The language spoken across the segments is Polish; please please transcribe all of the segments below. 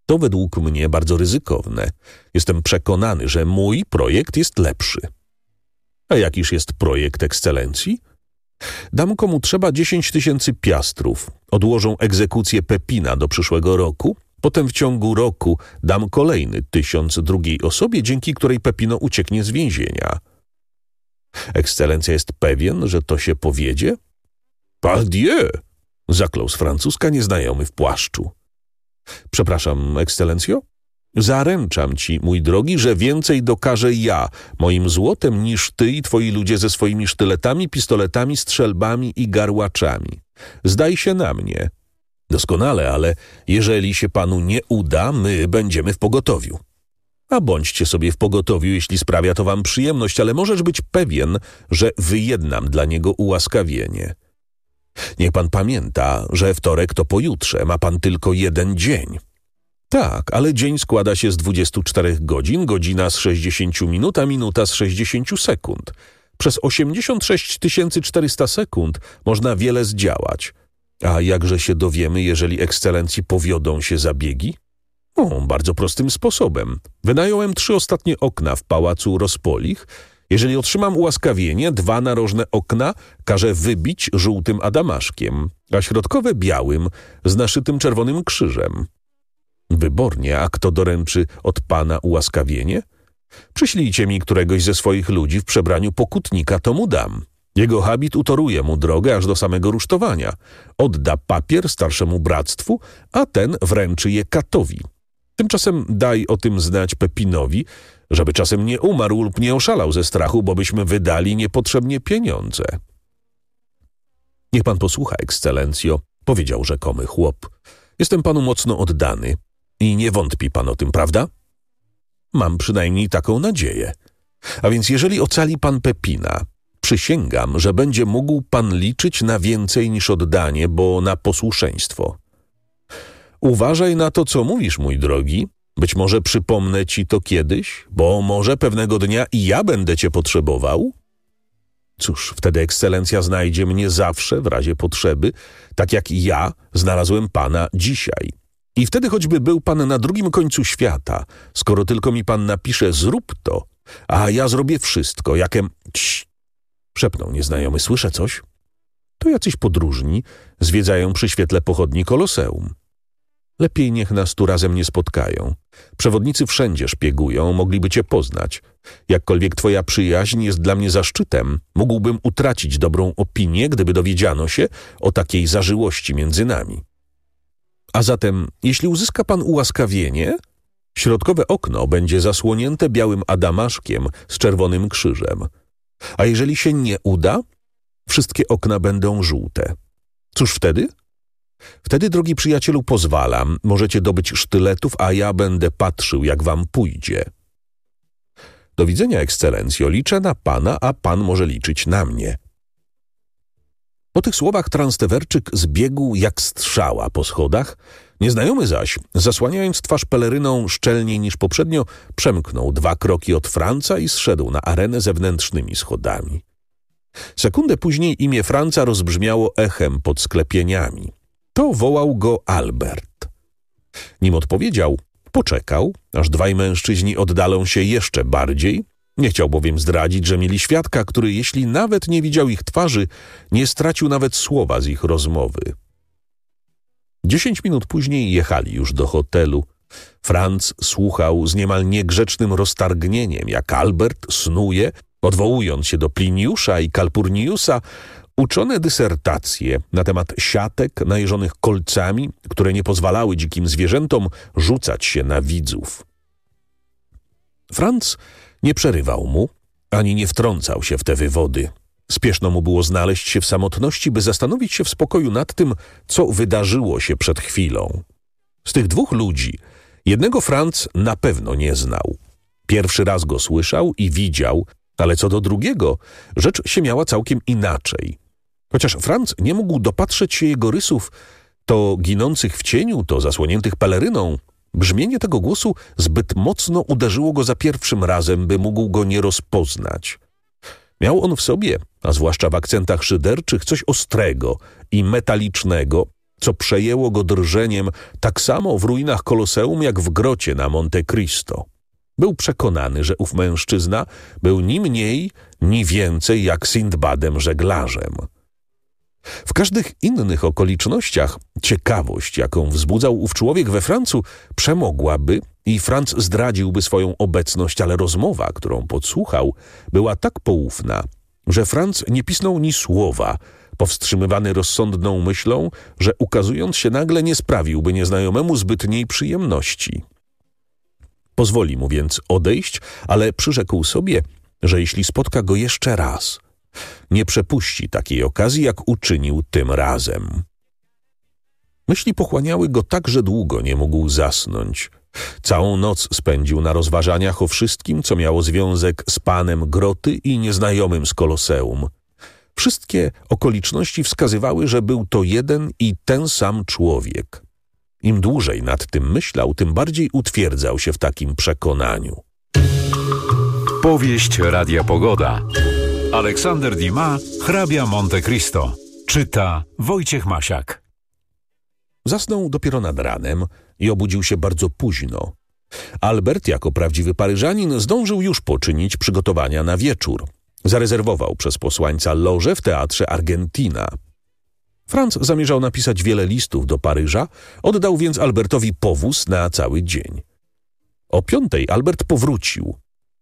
To według mnie bardzo ryzykowne. Jestem przekonany, że mój projekt jest lepszy. A jakiż jest projekt ekscelencji? Dam komu trzeba 10 000 piastrów. Odłożą egzekucję Pepina do przyszłego roku. Potem w ciągu roku dam kolejny 1000 drugiej osobie, dzięki której Pepino ucieknie z więzienia. Ekscelencja jest pewien, że to się powiedzie? Pardieu! Zaklął z francuska nieznajomy w płaszczu. Przepraszam, ekscelencjo? Zaręczam ci, mój drogi, że więcej dokażę ja moim złotem niż ty i twoi ludzie ze swoimi sztyletami, pistoletami, strzelbami i garłaczami. Zdaj się na mnie. Doskonale, ale jeżeli się panu nie uda, my będziemy w pogotowiu. A bądźcie sobie w pogotowiu, jeśli sprawia to wam przyjemność, ale możesz być pewien, że wyjednam dla niego ułaskawienie. Niech pan pamięta, że wtorek to pojutrze, ma pan tylko 1 dzień. Tak, ale dzień składa się z 24 godzin, godzina z 60 minut, a minuta z 60 sekund. Przez 86 400 sekund można wiele zdziałać. A jakże się dowiemy, jeżeli ekscelencji powiodą się zabiegi? Bardzo prostym sposobem. Wynająłem 3 ostatnie okna w pałacu Rospolich. Jeżeli otrzymam ułaskawienie, 2 narożne okna każę wybić żółtym adamaszkiem, a środkowe białym z naszytym czerwonym krzyżem. Wybornie, a kto doręczy od pana ułaskawienie? Przyślijcie mi któregoś ze swoich ludzi w przebraniu pokutnika, to mu dam. Jego habit utoruje mu drogę aż do samego rusztowania. Odda papier starszemu bractwu, a ten wręczy je katowi. Tymczasem daj o tym znać Pepinowi, żeby czasem nie umarł lub nie oszalał ze strachu, bo byśmy wydali niepotrzebnie pieniądze. Niech pan posłucha, ekscelencjo, powiedział rzekomy chłop. Jestem panu mocno oddany i nie wątpi pan o tym, prawda? Mam przynajmniej taką nadzieję. A więc jeżeli ocali pan Pepina, przysięgam, że będzie mógł pan liczyć na więcej niż oddanie, bo na posłuszeństwo. Uważaj na to, co mówisz, mój drogi. Być może przypomnę ci to kiedyś, bo może pewnego dnia i ja będę cię potrzebował. Cóż, wtedy ekscelencja znajdzie mnie zawsze w razie potrzeby, tak jak ja znalazłem pana dzisiaj. I wtedy choćby był pan na drugim końcu świata, skoro tylko mi pan napisze zrób to, a ja zrobię wszystko, jakem... Cii! Szepnął nieznajomy, słyszę coś? To jacyś podróżni zwiedzają przy świetle pochodni Koloseum. Lepiej niech nas tu razem nie spotkają. Przewodnicy wszędzie szpiegują, mogliby cię poznać. Jakkolwiek twoja przyjaźń jest dla mnie zaszczytem, mógłbym utracić dobrą opinię, gdyby dowiedziano się o takiej zażyłości między nami. A zatem, jeśli uzyska pan ułaskawienie, środkowe okno będzie zasłonięte białym adamaszkiem z czerwonym krzyżem. A jeżeli się nie uda, wszystkie okna będą żółte. Cóż wtedy? Wtedy, drogi przyjacielu, pozwalam, możecie dobyć sztyletów, a ja będę patrzył, jak wam pójdzie. Do widzenia, ekscelencjo, liczę na pana, a pan może liczyć na mnie. Po tych słowach Transtewerczyk zbiegł jak strzała po schodach, nieznajomy zaś, zasłaniając twarz peleryną szczelniej niż poprzednio, przemknął 2 kroki od Franca i zszedł na arenę zewnętrznymi schodami. Sekundę później imię Franca rozbrzmiało echem pod sklepieniami. To wołał go Albert. Nim odpowiedział, poczekał, aż 2 mężczyźni oddalą się jeszcze bardziej. Nie chciał bowiem zdradzić, że mieli świadka, który, jeśli nawet nie widział ich twarzy, nie stracił nawet słowa z ich rozmowy. 10 minut później jechali już do hotelu. Franc słuchał z niemal niegrzecznym roztargnieniem, jak Albert snuje, odwołując się do Pliniusza i Calpurniusa, uczone dysertacje na temat siatek najeżonych kolcami, które nie pozwalały dzikim zwierzętom rzucać się na widzów. Franc nie przerywał mu, ani nie wtrącał się w te wywody. Spieszno mu było znaleźć się w samotności, by zastanowić się w spokoju nad tym, co wydarzyło się przed chwilą. Z tych 2 ludzi jednego Franc na pewno nie znał. Pierwszy raz go słyszał i widział, ale co do drugiego, rzecz się miała całkiem inaczej. Chociaż Franc nie mógł dopatrzeć się jego rysów, to ginących w cieniu, to zasłoniętych peleryną, brzmienie tego głosu zbyt mocno uderzyło go za pierwszym razem, by mógł go nie rozpoznać. Miał on w sobie, a zwłaszcza w akcentach szyderczych, coś ostrego i metalicznego, co przejęło go drżeniem tak samo w ruinach Koloseum, jak w grocie na Monte Cristo. Był przekonany, że ów mężczyzna był ni mniej, ni więcej jak Sindbadem żeglarzem. W każdych innych okolicznościach ciekawość, jaką wzbudzał ów człowiek we Francu, przemogłaby i Franc zdradziłby swoją obecność, ale rozmowa, którą podsłuchał, była tak poufna, że Franc nie pisnął ni słowa, powstrzymywany rozsądną myślą, że ukazując się nagle nie sprawiłby nieznajomemu zbytniej przyjemności. Pozwoli mu więc odejść, ale przyrzekł sobie, że jeśli spotka go jeszcze raz, nie przepuści takiej okazji, jak uczynił tym razem. Myśli pochłaniały go tak, że długo nie mógł zasnąć. Całą noc spędził na rozważaniach o wszystkim, co miało związek z panem groty i nieznajomym z Koloseum. Wszystkie okoliczności wskazywały, że był to jeden i ten sam człowiek. Im dłużej nad tym myślał, tym bardziej utwierdzał się w takim przekonaniu. Powieść Radia Pogoda. Aleksander Dumas, hrabia Monte Cristo. Czyta Wojciech Masiak. Zasnął dopiero nad ranem i obudził się bardzo późno. Albert, jako prawdziwy Paryżanin, zdążył już poczynić przygotowania na wieczór. Zarezerwował przez posłańca lożę w teatrze Argentina. Franc zamierzał napisać wiele listów do Paryża, oddał więc Albertowi powóz na cały dzień. O 5:00 Albert powrócił.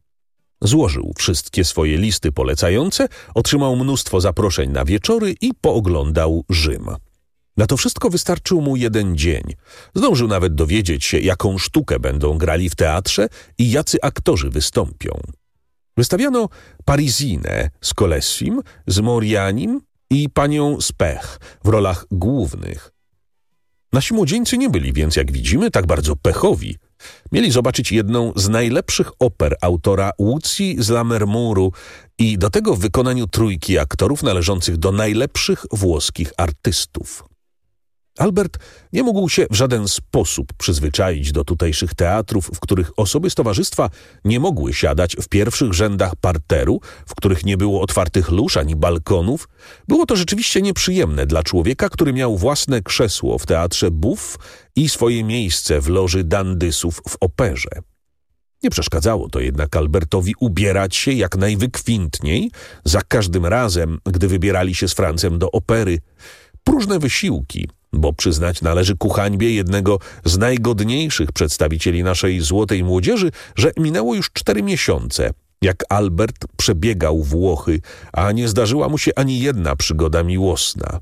Złożył wszystkie swoje listy polecające, otrzymał mnóstwo zaproszeń na wieczory i pooglądał Rzym. Na to wszystko wystarczył mu 1 dzień. Zdążył nawet dowiedzieć się, jaką sztukę będą grali w teatrze i jacy aktorzy wystąpią. Wystawiano Parisinę z Colessim, z Morianim i panią Spech w rolach głównych. Nasi młodzieńcy nie byli więc, jak widzimy, tak bardzo pechowi. Mieli zobaczyć jedną z najlepszych oper autora Łucji z Lammermouru i do tego w wykonaniu trójki aktorów należących do najlepszych włoskich artystów. Albert nie mógł się w żaden sposób przyzwyczaić do tutejszych teatrów, w których osoby z towarzystwa nie mogły siadać w pierwszych rzędach parteru, w których nie było otwartych lóż ani balkonów. Było to rzeczywiście nieprzyjemne dla człowieka, który miał własne krzesło w teatrze Buff i swoje miejsce w loży dandysów w operze. Nie przeszkadzało to jednak Albertowi ubierać się jak najwykwintniej za każdym razem, gdy wybierali się z Francem do opery. Próżne wysiłki, bo przyznać należy ku hańbie jednego z najgodniejszych przedstawicieli naszej złotej młodzieży, że minęło już 4 miesiące, jak Albert przebiegał Włochy, a nie zdarzyła mu się ani jedna przygoda miłosna.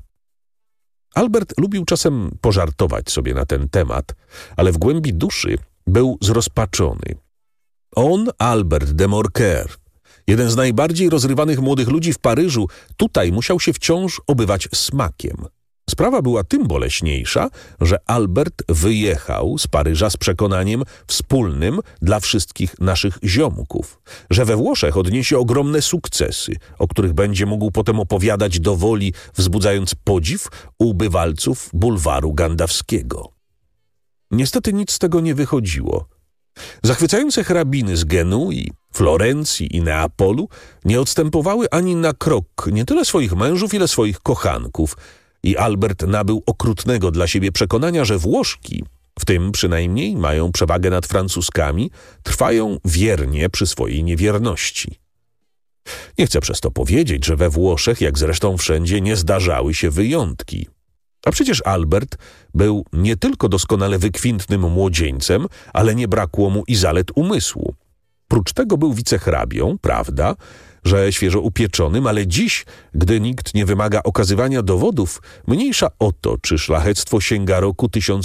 Albert lubił czasem pożartować sobie na ten temat, ale w głębi duszy był zrozpaczony. On, Albert de Morcer, jeden z najbardziej rozrywanych młodych ludzi w Paryżu, tutaj musiał się wciąż obywać smakiem. Sprawa była tym boleśniejsza, że Albert wyjechał z Paryża z przekonaniem wspólnym dla wszystkich naszych ziomków, że we Włoszech odniesie ogromne sukcesy, o których będzie mógł potem opowiadać do woli, wzbudzając podziw u bywalców bulwaru gandawskiego. Niestety nic z tego nie wychodziło. Zachwycające hrabiny z Genui, Florencji i Neapolu nie odstępowały ani na krok nie tyle swoich mężów, ile swoich kochanków, i Albert nabył okrutnego dla siebie przekonania, że Włoszki, w tym przynajmniej mają przewagę nad Francuzkami, trwają wiernie przy swojej niewierności. Nie chcę przez to powiedzieć, że we Włoszech, jak zresztą wszędzie, nie zdarzały się wyjątki. A przecież Albert był nie tylko doskonale wykwintnym młodzieńcem, ale nie brakło mu i zalet umysłu. Prócz tego był wicehrabią, prawda, że świeżo upieczonym, ale dziś, gdy nikt nie wymaga okazywania dowodów, mniejsza o to, czy szlachectwo sięga roku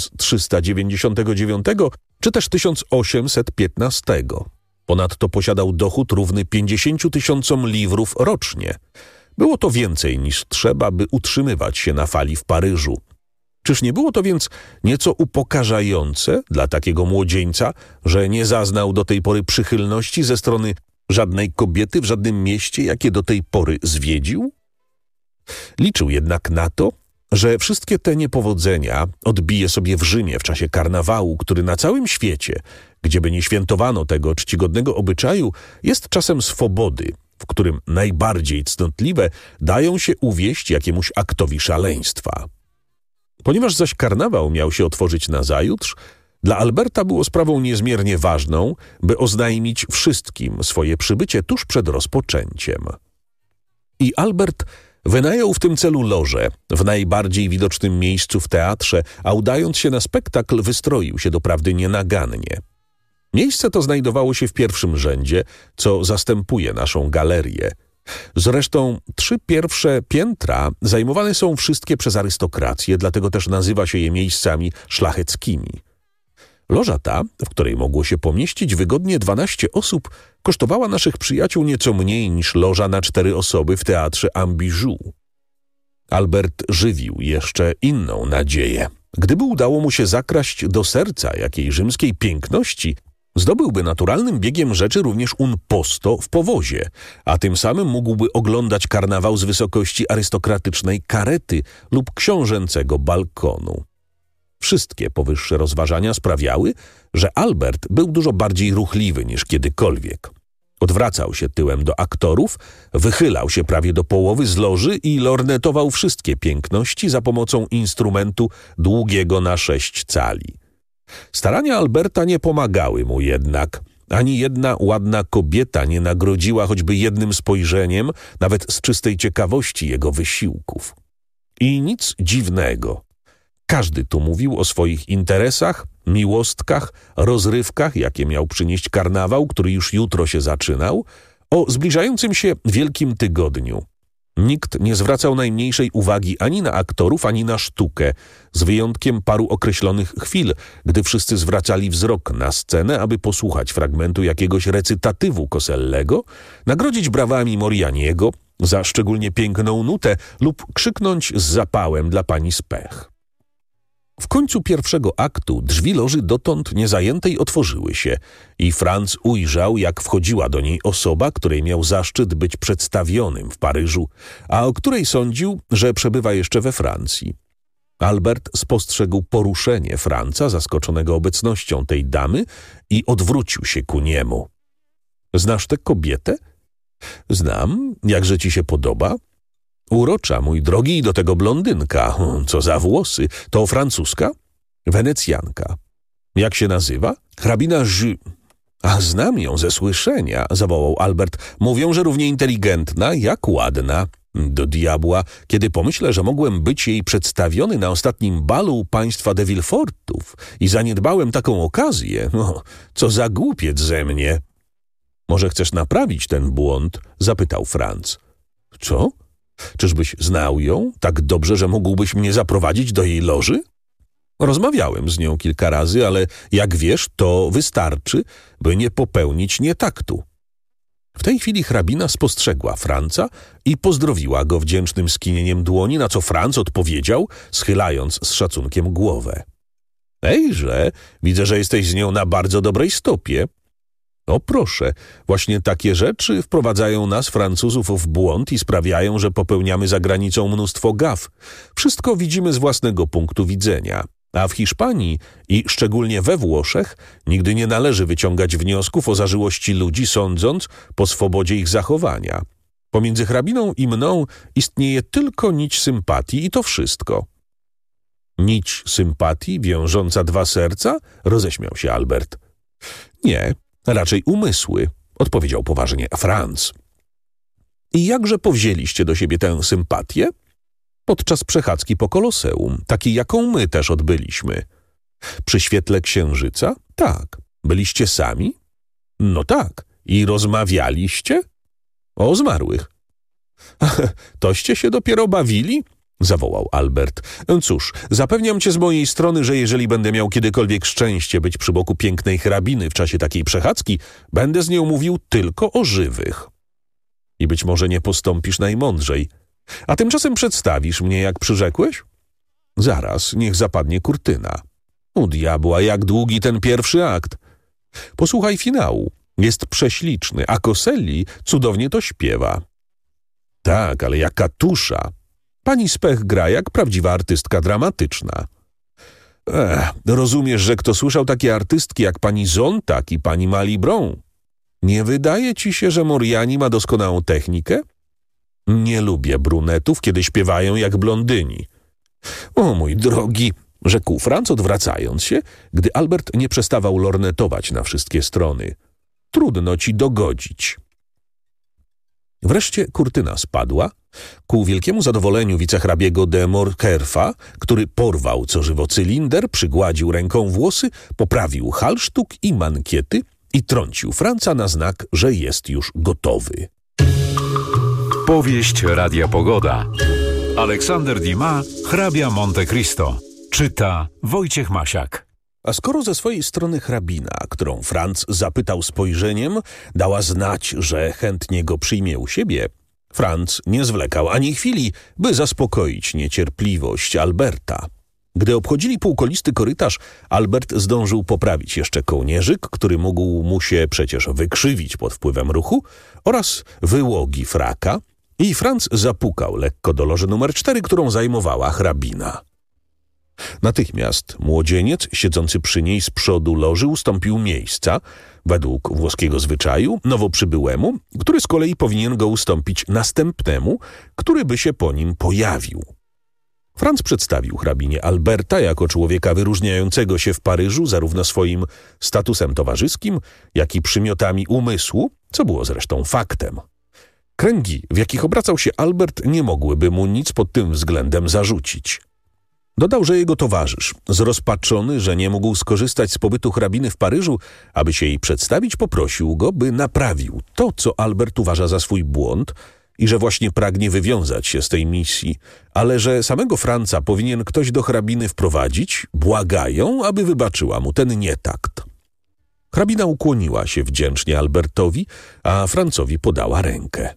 1399, czy też 1815. Ponadto posiadał dochód równy 50 000 liwrów rocznie. Było to więcej niż trzeba, by utrzymywać się na fali w Paryżu. Czyż nie było to więc nieco upokarzające dla takiego młodzieńca, że nie zaznał do tej pory przychylności ze strony żadnej kobiety w żadnym mieście, jakie do tej pory zwiedził? Liczył jednak na to, że wszystkie te niepowodzenia odbije sobie w Rzymie w czasie karnawału, który na całym świecie, gdzieby nie świętowano tego czcigodnego obyczaju, jest czasem swobody, w którym najbardziej cnotliwe dają się uwieść jakiemuś aktowi szaleństwa. Ponieważ zaś karnawał miał się otworzyć nazajutrz, dla Alberta było sprawą niezmiernie ważną, by oznajmić wszystkim swoje przybycie tuż przed rozpoczęciem. I Albert wynajął w tym celu lożę w najbardziej widocznym miejscu w teatrze, a udając się na spektakl wystroił się doprawdy nienagannie. Miejsce to znajdowało się w pierwszym rzędzie, co zastępuje naszą galerię. Zresztą 3 pierwsze piętra zajmowane są wszystkie przez arystokrację, dlatego też nazywa się je miejscami szlacheckimi. Loża ta, w której mogło się pomieścić wygodnie 12 osób, kosztowała naszych przyjaciół nieco mniej niż loża na 4 osoby w teatrze Ambijoux. Albert żywił jeszcze inną nadzieję. Gdyby udało mu się zakraść do serca jakiej rzymskiej piękności, zdobyłby naturalnym biegiem rzeczy również un posto w powozie, a tym samym mógłby oglądać karnawał z wysokości arystokratycznej karety lub książęcego balkonu. Wszystkie powyższe rozważania sprawiały, że Albert był dużo bardziej ruchliwy niż kiedykolwiek. Odwracał się tyłem do aktorów, wychylał się prawie do połowy z loży i lornetował wszystkie piękności za pomocą instrumentu długiego na 6 cali. Starania Alberta nie pomagały mu jednak. Ani jedna ładna kobieta nie nagrodziła choćby jednym spojrzeniem, nawet z czystej ciekawości jego wysiłków. I nic dziwnego. Każdy tu mówił o swoich interesach, miłostkach, rozrywkach, jakie miał przynieść karnawał, który już jutro się zaczynał, o zbliżającym się Wielkim Tygodniu. Nikt nie zwracał najmniejszej uwagi ani na aktorów, ani na sztukę, z wyjątkiem paru określonych chwil, gdy wszyscy zwracali wzrok na scenę, aby posłuchać fragmentu jakiegoś recytatywu Kosellego, nagrodzić brawami Morianiego za szczególnie piękną nutę lub krzyknąć z zapałem dla pani Spech. W końcu pierwszego aktu drzwi loży dotąd niezajętej otworzyły się i Franz ujrzał, jak wchodziła do niej osoba, której miał zaszczyt być przedstawionym w Paryżu, a o której sądził, że przebywa jeszcze we Francji. Albert spostrzegł poruszenie Franca, zaskoczonego obecnością tej damy, i odwrócił się ku niemu. Znasz tę kobietę? Znam. Jakże ci się podoba? Urocza, mój drogi, i do tego blondynka. Co za włosy. To francuska? Wenecjanka. Jak się nazywa? Hrabina A znam ją ze słyszenia, zawołał Albert. Mówią, że równie inteligentna, jak ładna. Do diabła, kiedy pomyślę, że mogłem być jej przedstawiony na ostatnim balu państwa de Villefortów i zaniedbałem taką okazję. Co za głupiec ze mnie. Może chcesz naprawić ten błąd? Zapytał Franz. Co? Czyżbyś znał ją tak dobrze, że mógłbyś mnie zaprowadzić do jej loży? Rozmawiałem z nią kilka razy, ale jak wiesz, to wystarczy, by nie popełnić nietaktu. W tej chwili hrabina spostrzegła Franca i pozdrowiła go wdzięcznym skinieniem dłoni, na co Franc odpowiedział, schylając z szacunkiem głowę. Ejże, widzę, że jesteś z nią na bardzo dobrej stopie. O proszę, właśnie takie rzeczy wprowadzają nas, Francuzów, w błąd i sprawiają, że popełniamy za granicą mnóstwo gaf. Wszystko widzimy z własnego punktu widzenia. A w Hiszpanii i szczególnie we Włoszech nigdy nie należy wyciągać wniosków o zażyłości ludzi, sądząc po swobodzie ich zachowania. Pomiędzy hrabiną i mną istnieje tylko nić sympatii i to wszystko. Nić sympatii wiążąca 2 serca? Roześmiał się Albert. Nie, raczej umysły, odpowiedział poważnie Franz. I jakże powzięliście do siebie tę sympatię? Podczas przechadzki po Koloseum, takiej jaką my też odbyliśmy. Przy świetle księżyca? Tak. Byliście sami? No tak. I rozmawialiście? O zmarłych. Toście się dopiero bawili? Zawołał Albert. Cóż, zapewniam cię z mojej strony, że jeżeli będę miał kiedykolwiek szczęście być przy boku pięknej hrabiny w czasie takiej przechadzki, będę z nią mówił tylko o żywych. I być może nie postąpisz najmądrzej. A tymczasem przedstawisz mnie, jak przyrzekłeś? Zaraz, niech zapadnie kurtyna. U diabła, jak długi ten pierwszy akt. Posłuchaj finału. Jest prześliczny, a Coselli cudownie to śpiewa. Tak, ale jaka tusza. Pani Spech gra jak prawdziwa artystka dramatyczna. Rozumiesz, że kto słyszał takie artystki jak pani Zontak i pani Malibran? Nie wydaje ci się, że Moriani ma doskonałą technikę? Nie lubię brunetów, kiedy śpiewają jak blondyni. O mój drogi, rzekł Franc, odwracając się, gdy Albert nie przestawał lornetować na wszystkie strony. Trudno ci dogodzić. Wreszcie kurtyna spadła, ku wielkiemu zadowoleniu wicehrabiego de Morkerfa, który porwał co żywo cylinder, przygładził ręką włosy, poprawił halsztuk i mankiety i trącił Franca na znak, że jest już gotowy. Powieść Radia Pogoda. Aleksander Dumas, hrabia Monte Cristo. Czyta Wojciech Masiak. A skoro ze swojej strony hrabina, którą Franc zapytał spojrzeniem, dała znać, że chętnie go przyjmie u siebie, Franc nie zwlekał ani chwili, by zaspokoić niecierpliwość Alberta. Gdy obchodzili półkolisty korytarz, Albert zdążył poprawić jeszcze kołnierzyk, który mógł mu się przecież wykrzywić pod wpływem ruchu, oraz wyłogi fraka, i Franc zapukał lekko do loży numer 4, którą zajmowała hrabina. Natychmiast młodzieniec, siedzący przy niej z przodu loży, ustąpił miejsca, według włoskiego zwyczaju, nowo przybyłemu, który z kolei powinien go ustąpić następnemu, który by się po nim pojawił. Franc przedstawił hrabinie Alberta jako człowieka wyróżniającego się w Paryżu zarówno swoim statusem towarzyskim, jak i przymiotami umysłu, co było zresztą faktem. Kręgi, w jakich obracał się Albert, nie mogłyby mu nic pod tym względem zarzucić. Dodał, że jego towarzysz, zrozpaczony, że nie mógł skorzystać z pobytu hrabiny w Paryżu, aby się jej przedstawić, poprosił go, by naprawił to, co Albert uważa za swój błąd i że właśnie pragnie wywiązać się z tej misji, ale że samego Franca powinien ktoś do hrabiny wprowadzić, błagają, aby wybaczyła mu ten nietakt. Hrabina ukłoniła się wdzięcznie Albertowi, a Francowi podała rękę.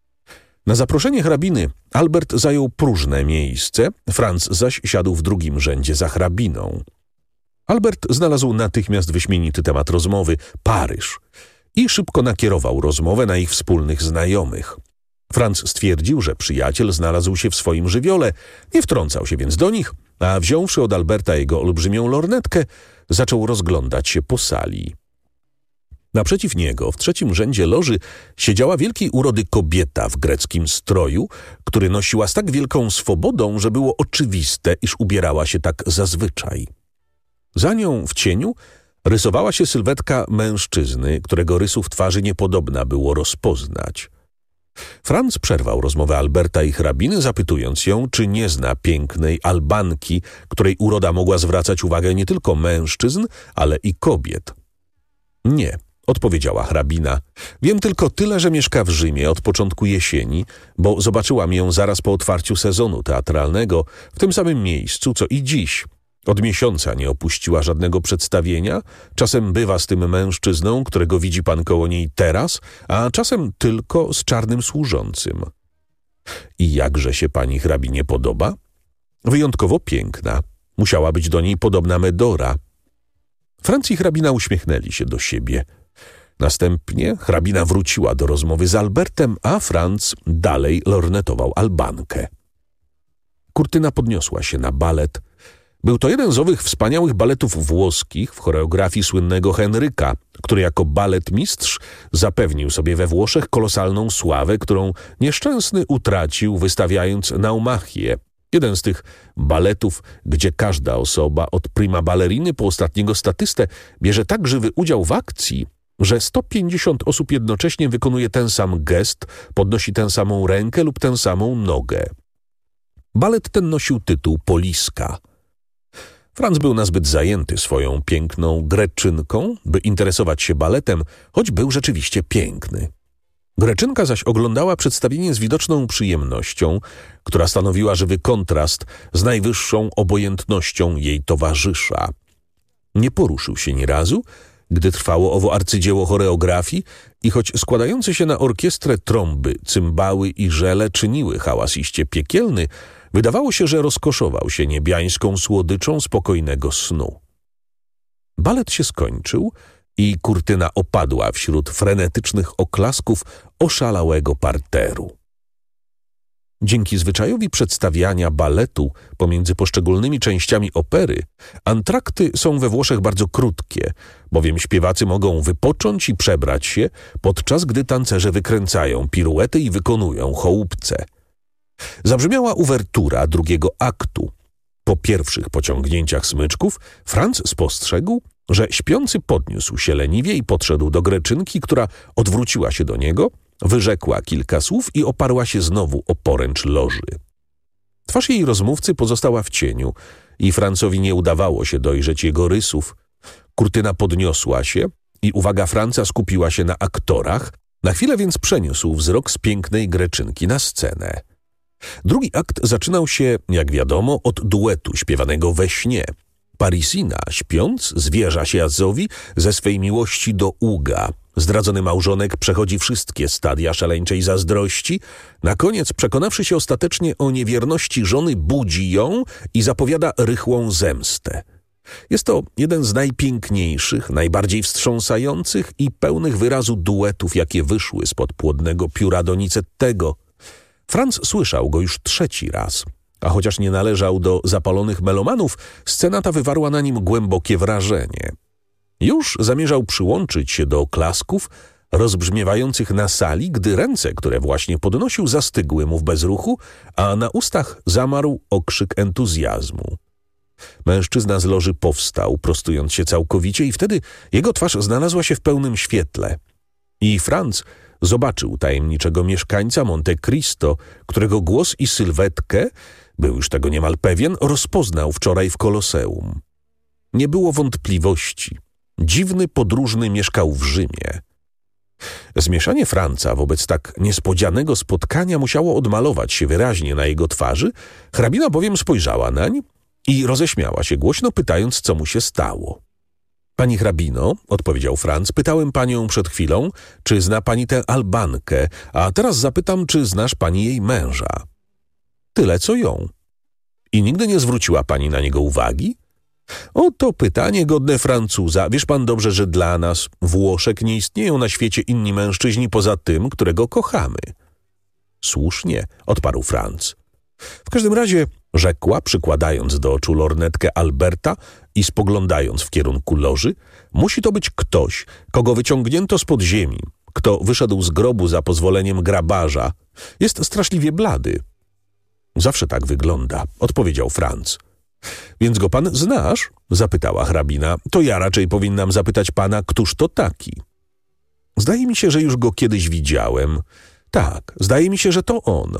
Na zaproszenie hrabiny Albert zajął próżne miejsce, Franc zaś siadł w drugim rzędzie za hrabiną. Albert znalazł natychmiast wyśmienity temat rozmowy – Paryż i szybko nakierował rozmowę na ich wspólnych znajomych. Franc stwierdził, że przyjaciel znalazł się w swoim żywiole, nie wtrącał się więc do nich, a wziąwszy od Alberta jego olbrzymią lornetkę, zaczął rozglądać się po sali. Naprzeciw niego, w trzecim rzędzie loży, siedziała wielkiej urody kobieta w greckim stroju, który nosiła z tak wielką swobodą, że było oczywiste, iż ubierała się tak zazwyczaj. Za nią w cieniu rysowała się sylwetka mężczyzny, którego rysów twarzy niepodobna było rozpoznać. Franc przerwał rozmowę Alberta i hrabiny, zapytując ją, czy nie zna pięknej Albanki, której uroda mogła zwracać uwagę nie tylko mężczyzn, ale i kobiet. Nie, odpowiedziała hrabina. Wiem tylko tyle, że mieszka w Rzymie od początku jesieni, bo zobaczyłam ją zaraz po otwarciu sezonu teatralnego w tym samym miejscu, co i dziś. Od miesiąca nie opuściła żadnego przedstawienia, czasem bywa z tym mężczyzną, którego widzi pan koło niej teraz, a czasem tylko z czarnym służącym. I jakże się pani hrabinie podoba? Wyjątkowo piękna. Musiała być do niej podobna Medora. Franc i hrabina uśmiechnęli się do siebie. Następnie hrabina wróciła do rozmowy z Albertem, a Franc dalej lornetował Albankę. Kurtyna podniosła się na balet. Był to jeden z owych wspaniałych baletów włoskich w choreografii słynnego Henryka, który jako baletmistrz zapewnił sobie we Włoszech kolosalną sławę, którą nieszczęsny utracił, wystawiając Naumachię. Jeden z tych baletów, gdzie każda osoba, od prima balleriny po ostatniego statystę, bierze tak żywy udział w akcji, że 150 osób jednocześnie wykonuje ten sam gest, podnosi tę samą rękę lub tę samą nogę. Balet ten nosił tytuł Poliska. Franc był nazbyt zajęty swoją piękną Greczynką, by interesować się baletem, choć był rzeczywiście piękny. Greczynka zaś oglądała przedstawienie z widoczną przyjemnością, która stanowiła żywy kontrast z najwyższą obojętnością jej towarzysza. Nie poruszył się ni razu, gdy trwało owo arcydzieło choreografii i choć składające się na orkiestrę trąby, cymbały i żele czyniły hałas iście piekielny, wydawało się, że rozkoszował się niebiańską słodyczą spokojnego snu. Balet się skończył i kurtyna opadła wśród frenetycznych oklasków oszalałego parteru. Dzięki zwyczajowi przedstawiania baletu pomiędzy poszczególnymi częściami opery, antrakty są we Włoszech bardzo krótkie, bowiem śpiewacy mogą wypocząć i przebrać się, podczas gdy tancerze wykręcają piruety i wykonują chołupce. Zabrzmiała uwertura drugiego aktu. Po pierwszych pociągnięciach smyczków Franz spostrzegł, że śpiący podniósł się leniwie i podszedł do Greczynki, która odwróciła się do niego, wyrzekła kilka słów i oparła się znowu o poręcz loży. Twarz jej rozmówcy pozostała w cieniu i Francowi nie udawało się dojrzeć jego rysów. Kurtyna podniosła się i uwaga Franca skupiła się na aktorach, na chwilę więc przeniósł wzrok z pięknej Greczynki na scenę. Drugi akt zaczynał się, jak wiadomo, od duetu śpiewanego we śnie. Parisina, śpiąc, zwierza się Azowi ze swej miłości do Uga. Zdradzony małżonek przechodzi wszystkie stadia szaleńczej zazdrości. Na koniec, przekonawszy się ostatecznie o niewierności żony, budzi ją i zapowiada rychłą zemstę. Jest to jeden z najpiękniejszych, najbardziej wstrząsających i pełnych wyrazu duetów, jakie wyszły spod płodnego pióra Donizettego. Franz słyszał go już 3. raz, a chociaż nie należał do zapalonych melomanów, scena ta wywarła na nim głębokie wrażenie. Już zamierzał przyłączyć się do oklasków rozbrzmiewających na sali, gdy ręce, które właśnie podnosił, zastygły mu w bezruchu, a na ustach zamarł okrzyk entuzjazmu. Mężczyzna z loży powstał, prostując się całkowicie, i wtedy jego twarz znalazła się w pełnym świetle. I Franz zobaczył tajemniczego mieszkańca Monte Cristo, którego głos i sylwetkę, był już tego niemal pewien, rozpoznał wczoraj w Koloseum. Nie było wątpliwości. Dziwny podróżny mieszkał w Rzymie. Zmieszanie Franca wobec tak niespodzianego spotkania musiało odmalować się wyraźnie na jego twarzy, hrabina bowiem spojrzała nań i roześmiała się głośno, pytając, co mu się stało. Pani hrabino, odpowiedział Franz, pytałem panią przed chwilą, czy zna pani tę Albankę, a teraz zapytam, czy znasz pani jej męża. Tyle, co ją. I nigdy nie zwróciła pani na niego uwagi? Oto pytanie godne Francuza. Wiesz pan dobrze, że dla nas, Włoszek, nie istnieją na świecie inni mężczyźni poza tym, którego kochamy. Słusznie, odparł Franz. W każdym razie, rzekła, przykładając do oczu lornetkę Alberta i spoglądając w kierunku loży, musi to być ktoś, kogo wyciągnięto spod ziemi, kto wyszedł z grobu za pozwoleniem grabarza. Jest straszliwie blady. Zawsze tak wygląda, odpowiedział Franz. Więc go pan znasz? Zapytała hrabina. To ja raczej powinnam zapytać pana, któż to taki? Zdaje mi się, że już go kiedyś widziałem. Tak, zdaje mi się, że to on.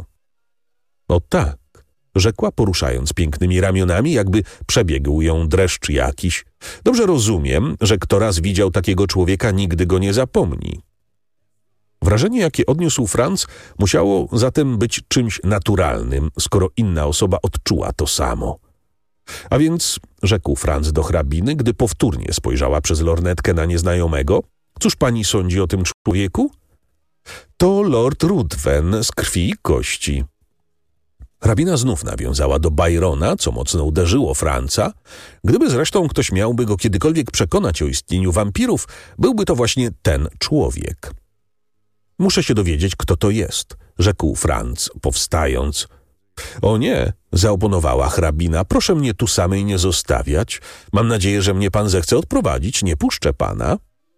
O tak, rzekła, poruszając pięknymi ramionami, jakby przebiegł ją dreszcz jakiś. Dobrze rozumiem, że kto raz widział takiego człowieka, nigdy go nie zapomni. Wrażenie, jakie odniósł Franz, musiało zatem być czymś naturalnym, skoro inna osoba odczuła to samo. A więc, rzekł Franz do hrabiny, gdy powtórnie spojrzała przez lornetkę na nieznajomego, cóż pani sądzi o tym człowieku? To lord Ruthven z krwi i kości. Hrabina znów nawiązała do Byrona, co mocno uderzyło Franza. Gdyby zresztą ktoś miałby go kiedykolwiek przekonać o istnieniu wampirów, byłby to właśnie ten człowiek. Muszę się dowiedzieć, kto to jest, rzekł Franz, powstając. O nie, zaoponowała hrabina, proszę mnie tu samej nie zostawiać. Mam nadzieję, że mnie pan zechce odprowadzić, nie puszczę pana.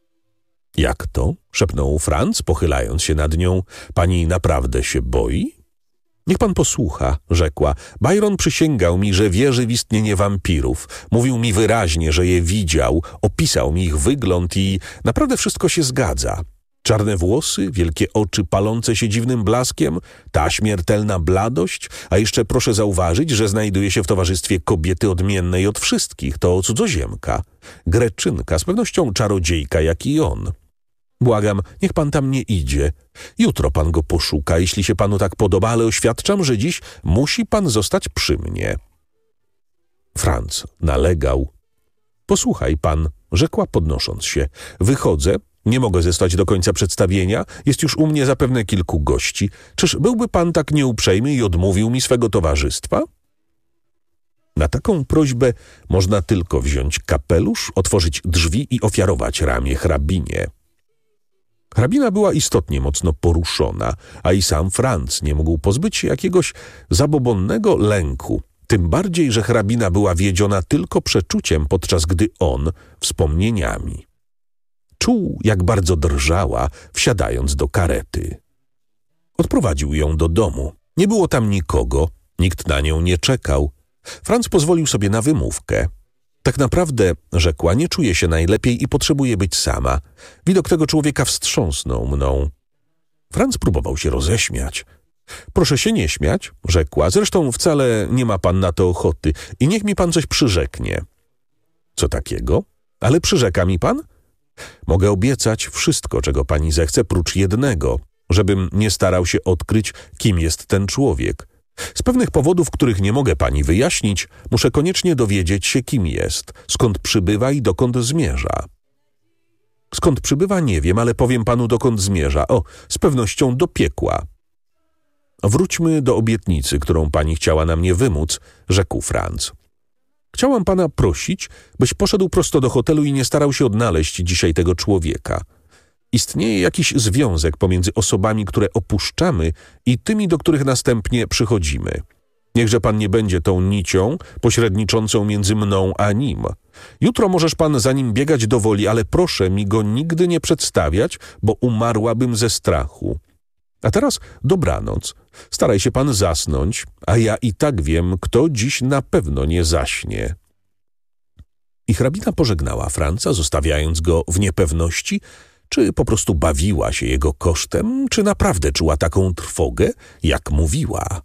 Jak to? Szepnął Franz, pochylając się nad nią. Pani naprawdę się boi? Niech pan posłucha, rzekła. Byron przysięgał mi, że wierzy w istnienie wampirów. Mówił mi wyraźnie, że je widział, opisał mi ich wygląd i naprawdę wszystko się zgadza. Czarne włosy, wielkie oczy palące się dziwnym blaskiem, ta śmiertelna bladość, a jeszcze proszę zauważyć, że znajduje się w towarzystwie kobiety odmiennej od wszystkich, to cudzoziemka, Greczynka, z pewnością czarodziejka jak i on. Błagam, niech pan tam nie idzie. Jutro pan go poszuka, jeśli się panu tak podoba, ale oświadczam, że dziś musi pan zostać przy mnie. Franz nalegał. Posłuchaj pan, rzekła podnosząc się. Wychodzę. Nie mogę zostać do końca przedstawienia. Jest już u mnie zapewne kilku gości. Czyż byłby pan tak nieuprzejmy i odmówił mi swego towarzystwa? Na taką prośbę można tylko wziąć kapelusz, otworzyć drzwi i ofiarować ramię hrabinie. Hrabina była istotnie mocno poruszona, a i sam Franz nie mógł pozbyć się jakiegoś zabobonnego lęku. Tym bardziej, że hrabina była wiedziona tylko przeczuciem, podczas gdy on wspomnieniami. Czuł, jak bardzo drżała, wsiadając do karety. Odprowadził ją do domu. Nie było tam nikogo, nikt na nią nie czekał. Franc pozwolił sobie na wymówkę. Tak naprawdę, rzekła, nie czuję się najlepiej i potrzebuję być sama. Widok tego człowieka wstrząsnął mną. Franc próbował się roześmiać. Proszę się nie śmiać, rzekła. Zresztą wcale nie ma pan na to ochoty i niech mi pan coś przyrzeknie. Co takiego? Ale przyrzeka mi pan? Mogę obiecać wszystko, czego pani zechce, prócz jednego, żebym nie starał się odkryć, kim jest ten człowiek. Z pewnych powodów, których nie mogę pani wyjaśnić, muszę koniecznie dowiedzieć się, kim jest, skąd przybywa i dokąd zmierza. Skąd przybywa, nie wiem, ale powiem panu, dokąd zmierza. O, z pewnością do piekła. Wróćmy do obietnicy, którą pani chciała na mnie wymóc, rzekł Franc. Chciałam pana prosić, byś poszedł prosto do hotelu i nie starał się odnaleźć dzisiaj tego człowieka. Istnieje jakiś związek pomiędzy osobami, które opuszczamy i tymi, do których następnie przychodzimy. Niechże pan nie będzie tą nicią pośredniczącą między mną a nim. Jutro możesz pan za nim biegać do woli, ale proszę mi go nigdy nie przedstawiać, bo umarłabym ze strachu. A teraz dobranoc. Staraj się pan zasnąć, a ja i tak wiem, kto dziś na pewno nie zaśnie. I hrabina pożegnała Franca, zostawiając go w niepewności, czy po prostu bawiła się jego kosztem, czy naprawdę czuła taką trwogę, jak mówiła.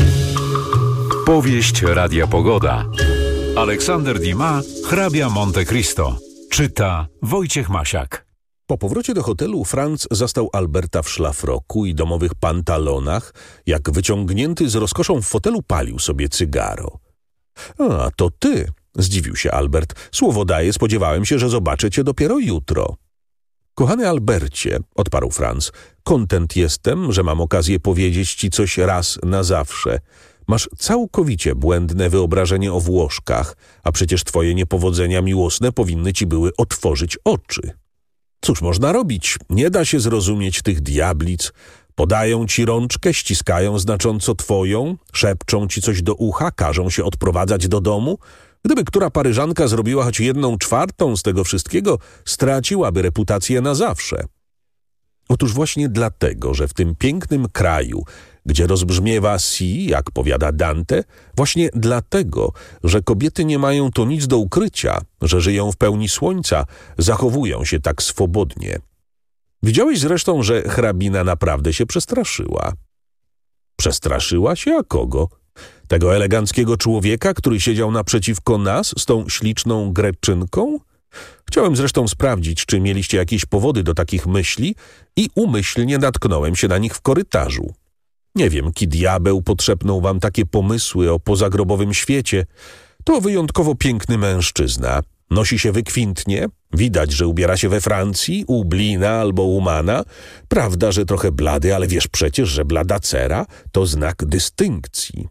Powieść Radia Pogoda. Aleksander Dumas, hrabia Monte Cristo. Czyta Wojciech Masiak. Po powrocie do hotelu Franc zastał Alberta w szlafroku i domowych pantalonach, jak wyciągnięty z rozkoszą w fotelu palił sobie cygaro. A, to ty, zdziwił się Albert. Słowo daję, spodziewałem się, że zobaczę cię dopiero jutro. Kochany Albercie, odparł Franc, kontent jestem, że mam okazję powiedzieć ci coś raz na zawsze. Masz całkowicie błędne wyobrażenie o Włoszkach, a przecież twoje niepowodzenia miłosne powinny ci były otworzyć oczy. Cóż można robić? Nie da się zrozumieć tych diablic. Podają ci rączkę, ściskają znacząco twoją, szepczą ci coś do ucha, każą się odprowadzać do domu. Gdyby która Paryżanka zrobiła choć 1/4 z tego wszystkiego, straciłaby reputację na zawsze. Otóż właśnie dlatego, że w tym pięknym kraju, gdzie rozbrzmiewa si, jak powiada Dante, właśnie dlatego, że kobiety nie mają to nic do ukrycia, że żyją w pełni słońca, zachowują się tak swobodnie. Widziałeś zresztą, że hrabina naprawdę się przestraszyła. Przestraszyła się, a kogo? Tego eleganckiego człowieka, który siedział naprzeciwko nas z tą śliczną Greczynką? Chciałem zresztą sprawdzić, czy mieliście jakieś powody do takich myśli i umyślnie natknąłem się na nich w korytarzu. Nie wiem, ki diabeł podszepnął wam takie pomysły o pozagrobowym świecie. To wyjątkowo piękny mężczyzna. Nosi się wykwintnie, widać, że ubiera się we Francji, u Blina albo u Mana. Prawda, że trochę blady, ale wiesz przecież, że blada cera to znak dystynkcji.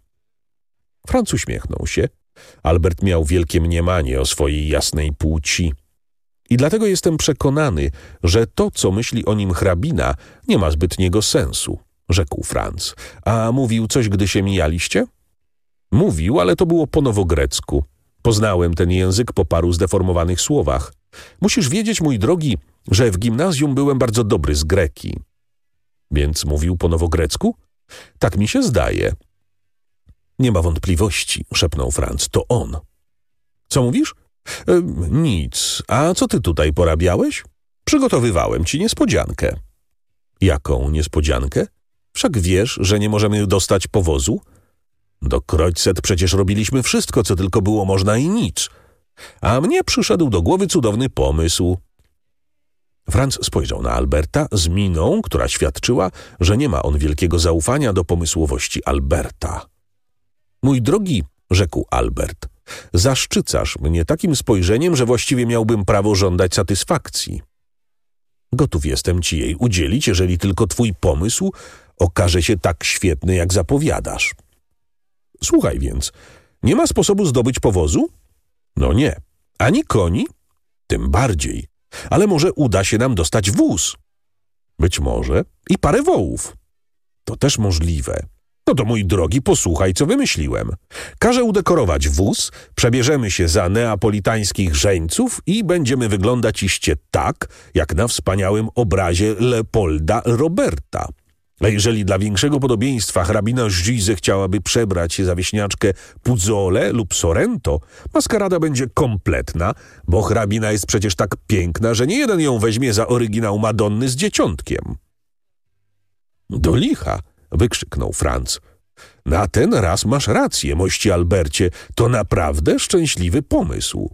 Franc uśmiechnął się. Albert miał wielkie mniemanie o swojej jasnej płci. I dlatego jestem przekonany, że to, co myśli o nim hrabina, nie ma zbytniego sensu, rzekł Franc. A mówił coś, gdy się mijaliście? Mówił, ale to było po nowogrecku. Poznałem ten język po paru zdeformowanych słowach. Musisz wiedzieć, mój drogi, że w gimnazjum byłem bardzo dobry z greki. Więc mówił po nowogrecku? Tak mi się zdaje. Nie ma wątpliwości, szepnął Franc, to on. Co mówisz? Nic. A co ty tutaj porabiałeś? Przygotowywałem ci niespodziankę. Jaką niespodziankę? Wszak wiesz, że nie możemy dostać powozu? Do Kreuzet przecież robiliśmy wszystko, co tylko było można i nic. A mnie przyszedł do głowy cudowny pomysł. Franc spojrzał na Alberta z miną, która świadczyła, że nie ma on wielkiego zaufania do pomysłowości Alberta. Mój drogi, rzekł Albert, zaszczycasz mnie takim spojrzeniem, że właściwie miałbym prawo żądać satysfakcji. Gotów jestem ci jej udzielić, jeżeli tylko twój pomysł okaże się tak świetny, jak zapowiadasz. Słuchaj więc, nie ma sposobu zdobyć powozu? No nie. Ani koni? Tym bardziej. Ale może uda się nam dostać wóz. Być może. I parę wołów. To też możliwe. No to mój drogi, posłuchaj, co wymyśliłem. Każę udekorować wóz, przebierzemy się za neapolitańskich żeńców i będziemy wyglądać iście tak, jak na wspaniałym obrazie Leopolda Roberta. A jeżeli dla większego podobieństwa hrabina Gize chciałaby przebrać się za wieśniaczkę Puzzole lub Sorrento, maskarada będzie kompletna, bo hrabina jest przecież tak piękna, że nie jeden ją weźmie za oryginał Madonny z dzieciątkiem. Do licha! Wykrzyknął Franz. Na ten raz masz rację, mości Albercie, to naprawdę szczęśliwy pomysł.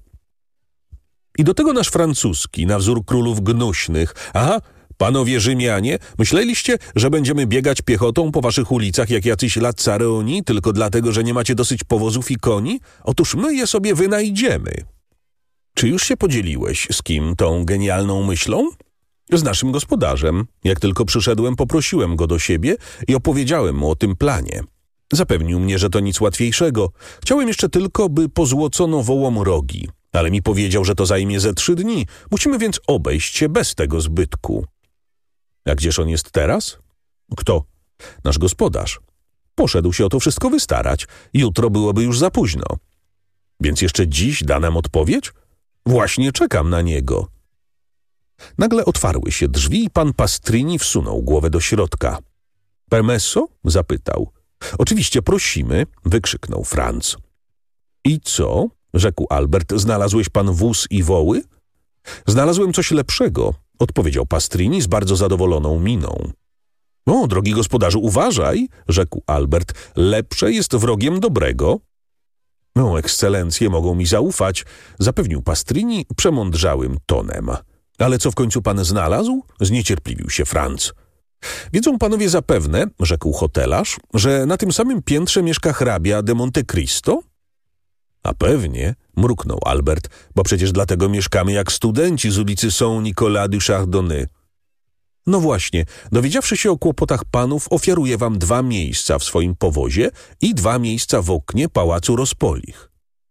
I do tego nasz francuski, na wzór królów gnuśnych. Aha, panowie Rzymianie, myśleliście, że będziemy biegać piechotą po waszych ulicach jak jacyś Lazzareoni, tylko dlatego, że nie macie dosyć powozów i koni? Otóż my je sobie wynajdziemy. Czy już się podzieliłeś z kim tą genialną myślą? Z naszym gospodarzem. Jak tylko przyszedłem, poprosiłem go do siebie i opowiedziałem mu o tym planie. Zapewnił mnie, że to nic łatwiejszego. Chciałem jeszcze tylko, by pozłocono wołom rogi, ale mi powiedział, że to zajmie ze 3 dni. Musimy więc obejść się bez tego zbytku. A gdzież on jest teraz? Kto? Nasz gospodarz. Poszedł się o to wszystko wystarać. Jutro byłoby już za późno. Więc jeszcze dziś da nam odpowiedź? Właśnie czekam na niego. Nagle otwarły się drzwi i pan Pastrini wsunął głowę do środka. Permesso? Zapytał. Oczywiście prosimy, wykrzyknął Franz. I co? Rzekł Albert. Znalazłeś pan wóz i woły? Znalazłem coś lepszego, odpowiedział Pastrini z bardzo zadowoloną miną. O, drogi gospodarzu, uważaj, rzekł Albert. Lepsze jest wrogiem dobrego. No, ekscelencje mogą mi zaufać, zapewnił Pastrini przemądrzałym tonem. Ale co w końcu pan znalazł? Zniecierpliwił się Franz. Wiedzą panowie zapewne, rzekł hotelarz, że na tym samym piętrze mieszka hrabia de Monte Cristo? A pewnie, mruknął Albert, bo przecież dlatego mieszkamy jak studenci z ulicy Saint-Nicolas du Chardonnay. No właśnie, dowiedziawszy się o kłopotach panów, ofiaruję wam 2 miejsca w swoim powozie i 2 miejsca w oknie pałacu Rozpolich.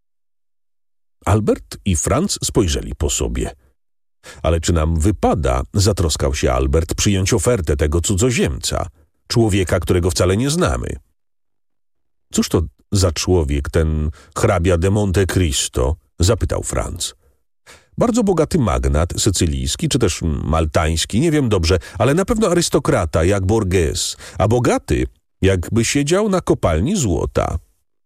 Albert i Franz spojrzeli po sobie. Ale czy nam wypada, zatroskał się Albert, przyjąć ofertę tego cudzoziemca, człowieka, którego wcale nie znamy? Cóż to za człowiek, ten hrabia de Monte Cristo? Zapytał Franz. Bardzo bogaty magnat sycylijski, czy też maltański, nie wiem dobrze, ale na pewno arystokrata, jak Borges, a bogaty, jakby siedział na kopalni złota.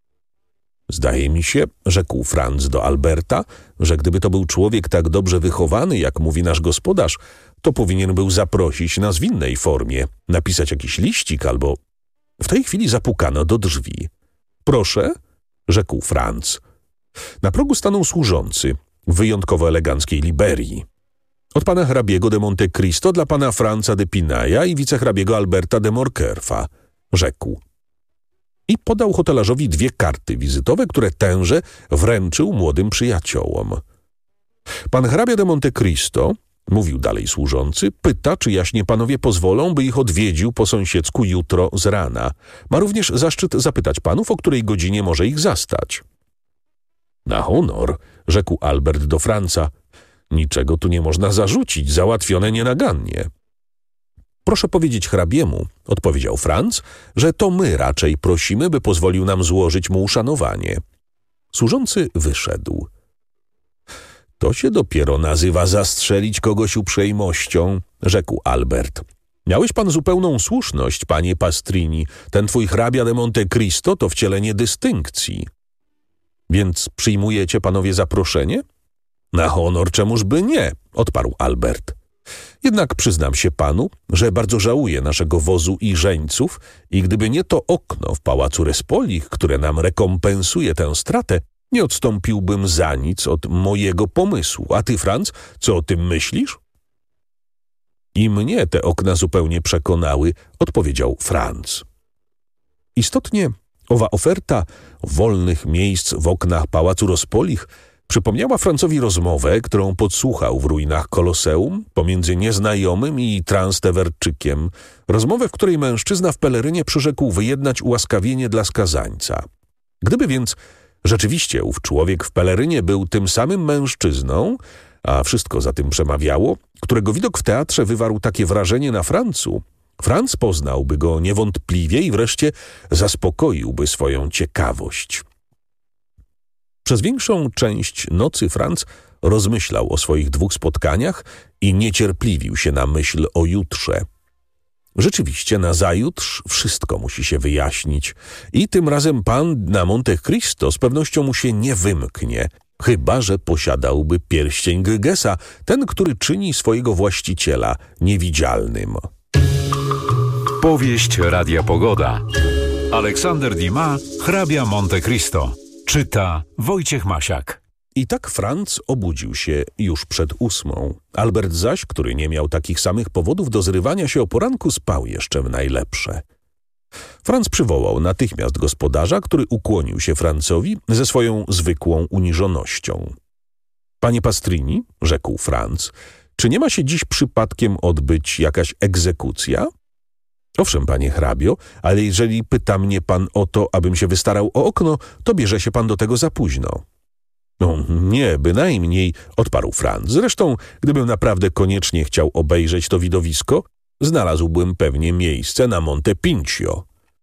Zdaje mi się, rzekł Franz do Alberta, że gdyby to był człowiek tak dobrze wychowany, jak mówi nasz gospodarz, to powinien był zaprosić nas w innej formie, napisać jakiś liścik albo... W tej chwili zapukano do drzwi. Proszę, rzekł Franz. Na progu stanął służący w wyjątkowo eleganckiej liberii. Od pana hrabiego de Monte Cristo dla pana Franza de Pinaja i wicehrabiego Alberta de Morkerfa, rzekł. I podał hotelarzowi 2 karty wizytowe, które tenże wręczył młodym przyjaciołom. Pan hrabia de Monte Cristo, mówił dalej służący, pyta, czy jaśnie panowie pozwolą, by ich odwiedził po sąsiedzku jutro z rana. Ma również zaszczyt zapytać panów, o której godzinie może ich zastać. Na honor, rzekł Albert do Franza. Niczego tu nie można zarzucić, załatwione nienagannie. Proszę powiedzieć hrabiemu, odpowiedział Franz, że to my raczej prosimy, by pozwolił nam złożyć mu uszanowanie. Służący wyszedł. To się dopiero nazywa zastrzelić kogoś uprzejmością, rzekł Albert. Miałeś pan zupełną słuszność, panie Pastrini. Ten twój hrabia de Monte Cristo to wcielenie dystynkcji. Więc przyjmujecie panowie zaproszenie? Na honor, czemuż by nie, odparł Albert. Jednak przyznam się panu, że bardzo żałuję naszego wozu i żeńców i gdyby nie to okno w pałacu Rozpolich, które nam rekompensuje tę stratę, nie odstąpiłbym za nic od mojego pomysłu. A ty, Franz, co o tym myślisz? I mnie te okna zupełnie przekonały, odpowiedział Franz. Istotnie owa oferta wolnych miejsc w oknach pałacu Rozpolich przypomniała Francowi rozmowę, którą podsłuchał w ruinach Koloseum pomiędzy nieznajomym i Transtewerczykiem. Rozmowę, w której mężczyzna w pelerynie przyrzekł wyjednać ułaskawienie dla skazańca. Gdyby więc rzeczywiście ów człowiek w pelerynie był tym samym mężczyzną, a wszystko za tym przemawiało, którego widok w teatrze wywarł takie wrażenie na Francu, Franz poznałby go niewątpliwie i wreszcie zaspokoiłby swoją ciekawość. Przez większą część nocy Franz rozmyślał o swoich 2 spotkaniach i niecierpliwił się na myśl o jutrze. Rzeczywiście, nazajutrz wszystko musi się wyjaśnić i tym razem pan na Monte Cristo z pewnością mu się nie wymknie, chyba że posiadałby pierścień Gygesa, ten, który czyni swojego właściciela niewidzialnym. Powieść Radia Pogoda. Aleksander Dumas, hrabia Monte Cristo. Czyta Wojciech Masiak. I tak Franz obudził się już przed 8. Albert zaś, który nie miał takich samych powodów do zrywania się o poranku, spał jeszcze w najlepsze. Franz przywołał natychmiast gospodarza, który ukłonił się Francowi ze swoją zwykłą uniżonością. Panie Pastrini, rzekł Franz, czy nie ma się dziś przypadkiem odbyć jakaś egzekucja? Owszem, panie hrabio, ale jeżeli pyta mnie pan o to, abym się wystarał o okno, to bierze się pan do tego za późno. No nie, bynajmniej, odparł Franz. Zresztą, gdybym naprawdę koniecznie chciał obejrzeć to widowisko, znalazłbym pewnie miejsce na Monte Pincio.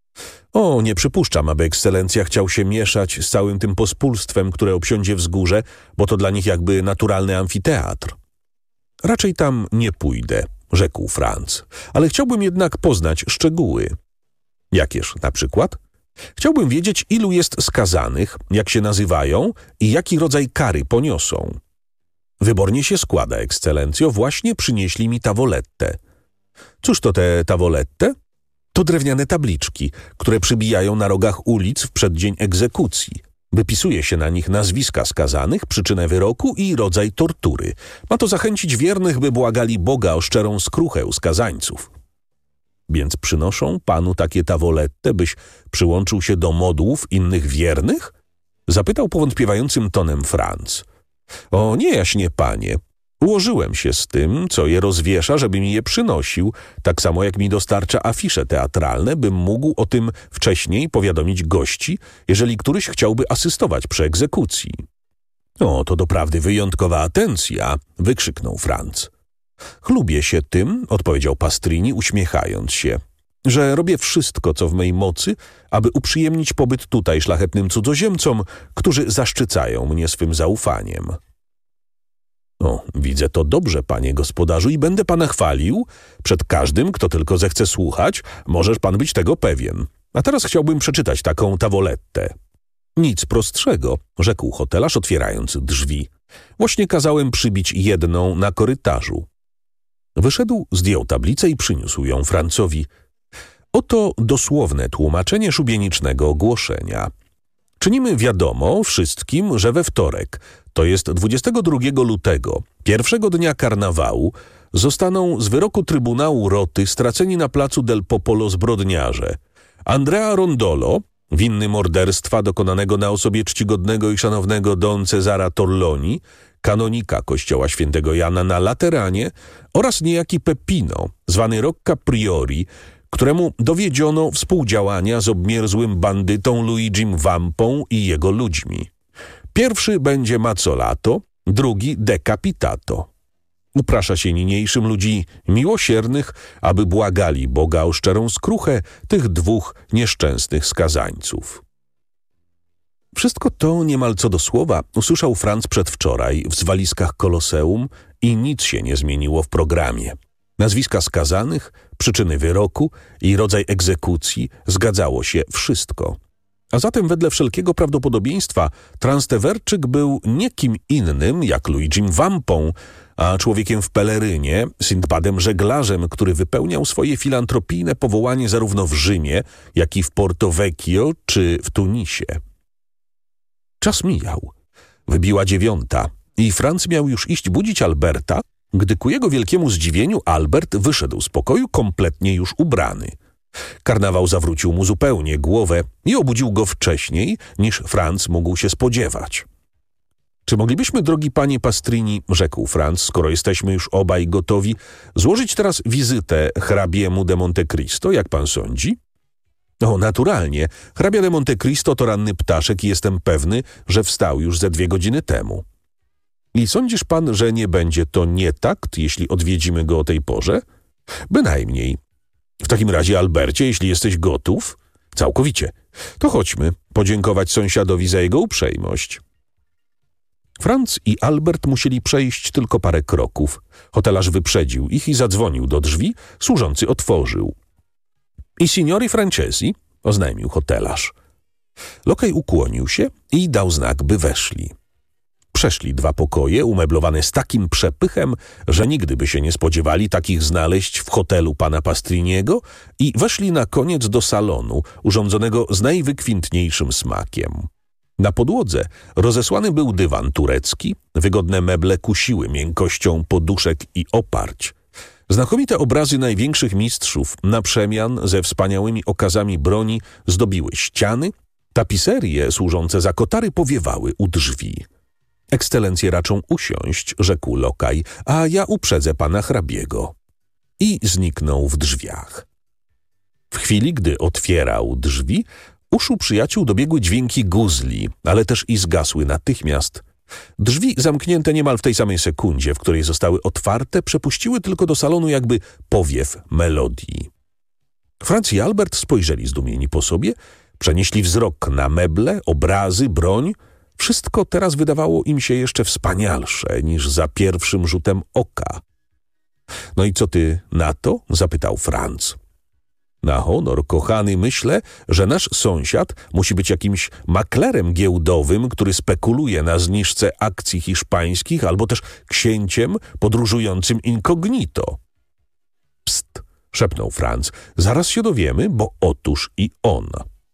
O, nie przypuszczam, aby ekscelencja chciał się mieszać z całym tym pospólstwem, które obsiądzie wzgórze, bo to dla nich jakby naturalny amfiteatr. Raczej tam nie pójdę, rzekł Franz, ale chciałbym jednak poznać szczegóły. Jakież na przykład? Chciałbym wiedzieć, ilu jest skazanych, jak się nazywają i jaki rodzaj kary poniosą. Wybornie się składa, ekscelencjo, właśnie przynieśli mi tawolettę. Cóż to te tawolette? To drewniane tabliczki, które przybijają na rogach ulic w przeddzień egzekucji. Wypisuje się na nich nazwiska skazanych, przyczynę wyroku i rodzaj tortury. Ma to zachęcić wiernych, by błagali Boga o szczerą skruchę u skazańców. Więc przynoszą panu takie tawolette, byś przyłączył się do modłów innych wiernych? Zapytał powątpiewającym tonem Franz. O nie, jaśnie panie. Ułożyłem się z tym, co je rozwiesza, żeby mi je przynosił, tak samo jak mi dostarcza afisze teatralne, bym mógł o tym wcześniej powiadomić gości, jeżeli któryś chciałby asystować przy egzekucji. O, to doprawdy wyjątkowa atencja, wykrzyknął Franz. Chlubię się tym, odpowiedział Pastrini, uśmiechając się, że robię wszystko, co w mej mocy, aby uprzyjemnić pobyt tutaj szlachetnym cudzoziemcom, którzy zaszczycają mnie swym zaufaniem. O, widzę to dobrze, panie gospodarzu, i będę pana chwalił. Przed każdym, kto tylko zechce słuchać, możesz pan być tego pewien. A teraz chciałbym przeczytać taką tawolettę. Nic prostszego, rzekł hotelarz, otwierając drzwi. Właśnie kazałem przybić jedną na korytarzu. Wyszedł, zdjął tablicę i przyniósł ją Francowi. Oto dosłowne tłumaczenie szubienicznego ogłoszenia. Czynimy wiadomo wszystkim, że we wtorek, to jest 22 lutego, pierwszego dnia karnawału, zostaną z wyroku Trybunału Roty straceni na placu del Popolo zbrodniarze Andrea Rondolo, winny morderstwa dokonanego na osobie czcigodnego i szanownego Don Cezara Torloni, kanonika kościoła świętego Jana na Lateranie, oraz niejaki Peppino, zwany Rocca Priori, któremu dowiedziono współdziałania z obmierzłym bandytą Luigim Vampą i jego ludźmi. Pierwszy będzie mazzolato, drugi decapitato. Uprasza się niniejszym ludzi miłosiernych, aby błagali Boga o szczerą skruchę tych dwóch nieszczęsnych skazańców. Wszystko to niemal co do słowa usłyszał Franz przedwczoraj w zwaliskach Koloseum i nic się nie zmieniło w programie. Nazwiska skazanych, przyczyny wyroku i rodzaj egzekucji zgadzało się wszystko. A zatem wedle wszelkiego prawdopodobieństwa Transteverczyk był nie kim innym jak Luigim Vampą, a człowiekiem w pelerynie, Sindbadem żeglarzem, który wypełniał swoje filantropijne powołanie zarówno w Rzymie, jak i w Porto Vecchio czy w Tunisie. Czas mijał. Wybiła 9 i Franz miał już iść budzić Alberta, gdy ku jego wielkiemu zdziwieniu Albert wyszedł z pokoju kompletnie już ubrany. Karnawał zawrócił mu zupełnie głowę i obudził go wcześniej, niż Franz mógł się spodziewać. Czy moglibyśmy, drogi panie Pastrini, rzekł Franz, skoro jesteśmy już obaj gotowi, złożyć teraz wizytę hrabiemu de Monte Cristo, jak pan sądzi? O, naturalnie. Hrabia de Monte Cristo to ranny ptaszek i jestem pewny, że wstał już ze 2 godziny temu. I sądzisz pan, że nie będzie to nietakt, jeśli odwiedzimy go o tej porze? Bynajmniej. W takim razie, Albercie, jeśli jesteś gotów, całkowicie, to chodźmy podziękować sąsiadowi za jego uprzejmość. Franz i Albert musieli przejść tylko parę kroków. Hotelarz wyprzedził ich i zadzwonił do drzwi, służący otworzył. I signori Francesi, oznajmił hotelarz. Lokaj ukłonił się i dał znak, by weszli. Przeszli 2 pokoje umeblowane z takim przepychem, że nigdy by się nie spodziewali takich znaleźć w hotelu pana Pastriniego i weszli na koniec do salonu, urządzonego z najwykwintniejszym smakiem. Na podłodze rozesłany był dywan turecki, wygodne meble kusiły miękkością poduszek i oparć. Znakomite obrazy największych mistrzów na przemian ze wspaniałymi okazami broni zdobiły ściany, tapiserie służące za kotary powiewały u drzwi. Ekscelencje raczą usiąść, rzekł lokaj, a ja uprzedzę pana hrabiego. I zniknął w drzwiach. W chwili, gdy otwierał drzwi, uszu przyjaciół dobiegły dźwięki guzli, ale też i zgasły natychmiast. Drzwi zamknięte niemal w tej samej sekundzie, w której zostały otwarte, przepuściły tylko do salonu jakby powiew melodii. Franz i Albert spojrzeli zdumieni po sobie, przenieśli wzrok na meble, obrazy, broń. Wszystko teraz wydawało im się jeszcze wspanialsze niż za pierwszym rzutem oka. No i co ty na to? Zapytał Franz. Na honor, kochany, myślę, że nasz sąsiad musi być jakimś maklerem giełdowym, który spekuluje na zniżce akcji hiszpańskich, albo też księciem podróżującym incognito. Pst, szepnął Franz, zaraz się dowiemy, bo otóż i on.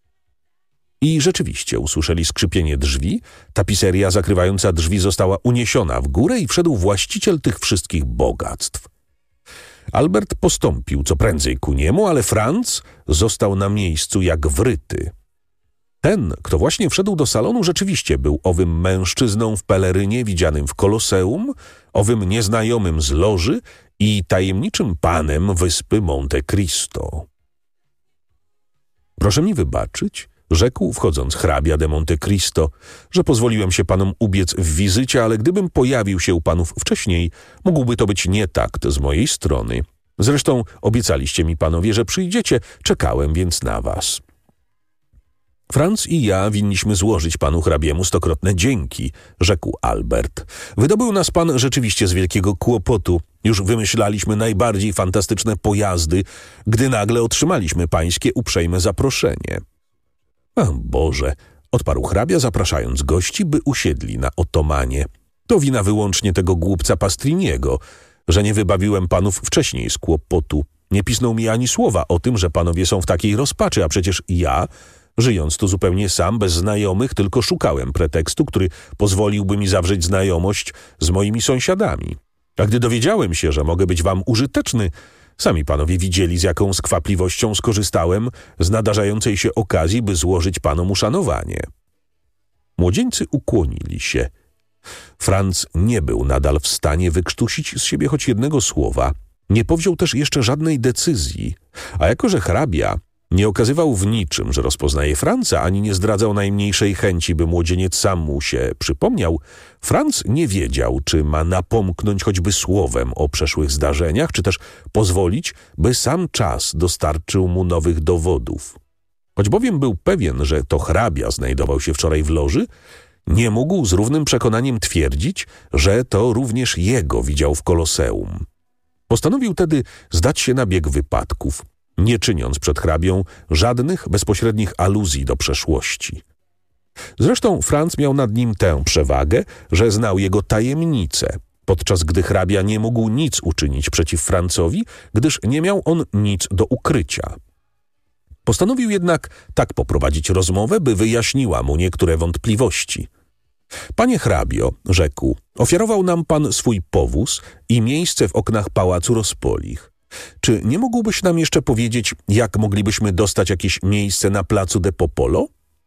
I rzeczywiście usłyszeli skrzypienie drzwi, tapiseria zakrywająca drzwi została uniesiona w górę i wszedł właściciel tych wszystkich bogactw. Albert postąpił co prędzej ku niemu, ale Franz został na miejscu jak wryty. Ten, kto właśnie wszedł do salonu, rzeczywiście był owym mężczyzną w pelerynie widzianym w Koloseum, owym nieznajomym z loży i tajemniczym panem wyspy Monte Cristo. Proszę mi wybaczyć, rzekł, wchodząc hrabia de Monte Cristo, że pozwoliłem się panom ubiec w wizycie, ale gdybym pojawił się u panów wcześniej, mógłby to być nietakt z mojej strony. Zresztą obiecaliście mi panowie, że przyjdziecie, czekałem więc na was. Franz i ja winniśmy złożyć panu hrabiemu stokrotne dzięki, rzekł Albert. Wydobył nas pan rzeczywiście z wielkiego kłopotu. Już wymyślaliśmy najbardziej fantastyczne pojazdy, gdy nagle otrzymaliśmy pańskie uprzejme zaproszenie. Ach Boże, odparł hrabia, zapraszając gości, by usiedli na otomanie. To wina wyłącznie tego głupca Pastriniego, że nie wybawiłem panów wcześniej z kłopotu. Nie pisnął mi ani słowa o tym, że panowie są w takiej rozpaczy, a przecież ja, żyjąc tu zupełnie sam, bez znajomych, tylko szukałem pretekstu, który pozwoliłby mi zawrzeć znajomość z moimi sąsiadami. A gdy dowiedziałem się, że mogę być wam użyteczny, sami panowie widzieli, z jaką skwapliwością skorzystałem z nadarzającej się okazji, by złożyć panom uszanowanie. Młodzieńcy ukłonili się. Franz nie był nadal w stanie wykrztusić z siebie choć jednego słowa, nie powziął też jeszcze żadnej decyzji, a jako że hrabia nie okazywał w niczym, że rozpoznaje Franza, ani nie zdradzał najmniejszej chęci, by młodzieniec sam mu się przypomniał, Franz nie wiedział, czy ma napomknąć choćby słowem o przeszłych zdarzeniach, czy też pozwolić, by sam czas dostarczył mu nowych dowodów. Choć bowiem był pewien, że to hrabia znajdował się wczoraj w loży, nie mógł z równym przekonaniem twierdzić, że to również jego widział w Koloseum. Postanowił tedy zdać się na bieg wypadków, nie czyniąc przed hrabią żadnych bezpośrednich aluzji do przeszłości. Zresztą Franz miał nad nim tę przewagę, że znał jego tajemnice, podczas gdy hrabia nie mógł nic uczynić przeciw Francowi, gdyż nie miał on nic do ukrycia. Postanowił jednak tak poprowadzić rozmowę, by wyjaśniła mu niektóre wątpliwości. Panie hrabio, rzekł, ofiarował nam pan swój powóz i miejsce w oknach pałacu Rospolich. Czy nie mógłbyś nam jeszcze powiedzieć, jak moglibyśmy dostać jakieś miejsce na placu de Popolo?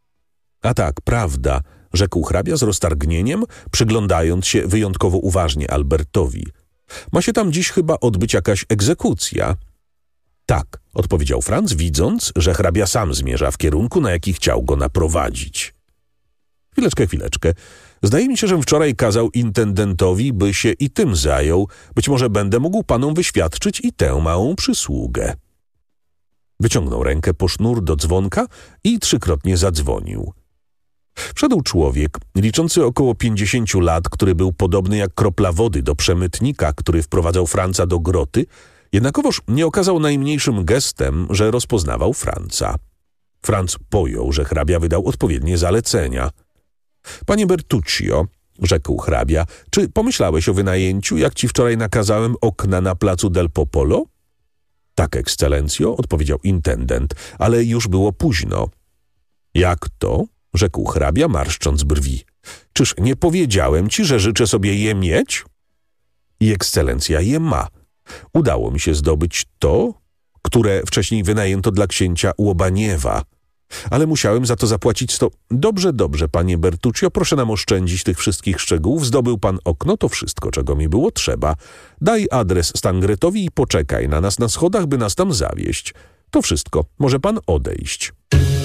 A tak, prawda, rzekł hrabia z roztargnieniem, przyglądając się wyjątkowo uważnie Albertowi. Ma się tam dziś chyba odbyć jakaś egzekucja. Tak, odpowiedział Franz, widząc, że hrabia sam zmierza w kierunku, na jaki chciał go naprowadzić. Chwileczkę. Zdaje mi się, że wczoraj kazał intendentowi, by się i tym zajął. Być może będę mógł panom wyświadczyć i tę małą przysługę. Wyciągnął rękę po sznur do dzwonka i 3-krotnie zadzwonił. Wszedł człowiek, liczący około 50 lat, który był podobny jak kropla wody do przemytnika, który wprowadzał Franza do groty Jednakowoż nie okazał najmniejszym gestem, że rozpoznawał Franca. Franc pojął, że hrabia wydał odpowiednie zalecenia. Panie Bertuccio, rzekł hrabia, czy pomyślałeś o wynajęciu, jak ci wczoraj nakazałem, okna na placu del Popolo? Tak, ekscelencjo, odpowiedział intendent, ale już było późno. Jak to? Rzekł hrabia, marszcząc brwi. Czyż nie powiedziałem ci, że życzę sobie je mieć? I ekscelencja je ma. Udało mi się zdobyć to, które wcześniej wynajęto dla księcia Łobaniewa. Ale musiałem za to zapłacić 100... Dobrze, panie Bertuccio, proszę nam oszczędzić tych wszystkich szczegółów. Zdobył pan okno, to wszystko, czego mi było trzeba. Daj adres Stangretowi i poczekaj na nas na schodach, by nas tam zawieźć. To wszystko. Może pan odejść.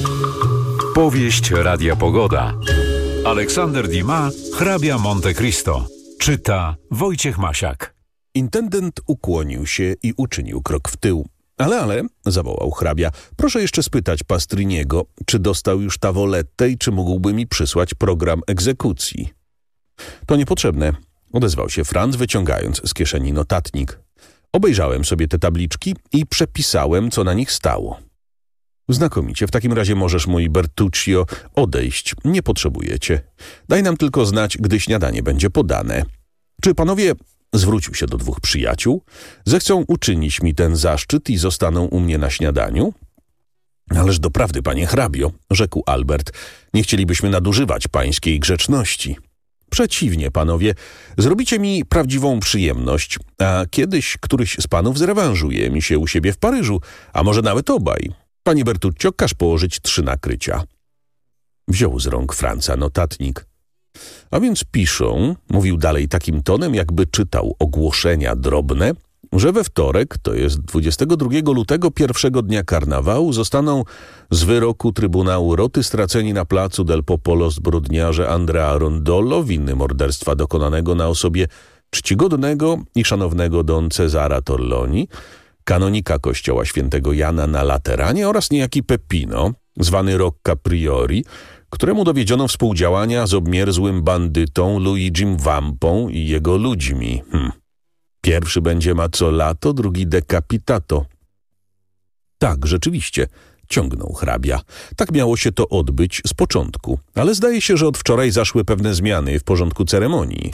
Powieść Radia Pogoda. Aleksander Dumas, hrabia Monte Cristo. Czyta Wojciech Masiak. Intendent ukłonił się i uczynił krok w tył. Ale, zawołał hrabia, proszę jeszcze spytać Pastriniego, czy dostał już tawoletę i czy mógłby mi przysłać program egzekucji. To niepotrzebne, odezwał się Franc, wyciągając z kieszeni notatnik. Obejrzałem sobie te tabliczki i przepisałem, co na nich stało. Znakomicie, w takim razie możesz, mój Bertuccio, odejść, nie potrzebujecie. Daj nam tylko znać, gdy śniadanie będzie podane. Czy panowie... Zwrócił się do dwóch przyjaciół. Zechcą uczynić mi ten zaszczyt i zostaną u mnie na śniadaniu? Ależ doprawdy, panie hrabio, rzekł Albert, nie chcielibyśmy nadużywać pańskiej grzeczności. Przeciwnie, panowie, zrobicie mi prawdziwą przyjemność, a kiedyś któryś z panów zrewanżuje mi się u siebie w Paryżu, a może nawet obaj. Panie Bertuccio, każ położyć 3 nakrycia. Wziął z rąk Franca notatnik. A więc piszą, mówił dalej takim tonem, jakby czytał ogłoszenia drobne, że we wtorek, to jest 22 lutego, pierwszego dnia karnawału, zostaną z wyroku Trybunału Roty straceni na placu del Popolo zbrodniarze Andrea Rondolo, winny morderstwa dokonanego na osobie czcigodnego i szanownego don Cezara Torloni, kanonika kościoła świętego Jana na Lateranie oraz niejaki Peppino, zwany Rocca Priori, któremu dowiedziono współdziałania z obmierzłym bandytą Luigim Vampą i jego ludźmi. Pierwszy będzie mazzolato, drugi decapitato. Tak, rzeczywiście, ciągnął hrabia. Tak miało się to odbyć z początku, ale zdaje się, że od wczoraj zaszły pewne zmiany w porządku ceremonii.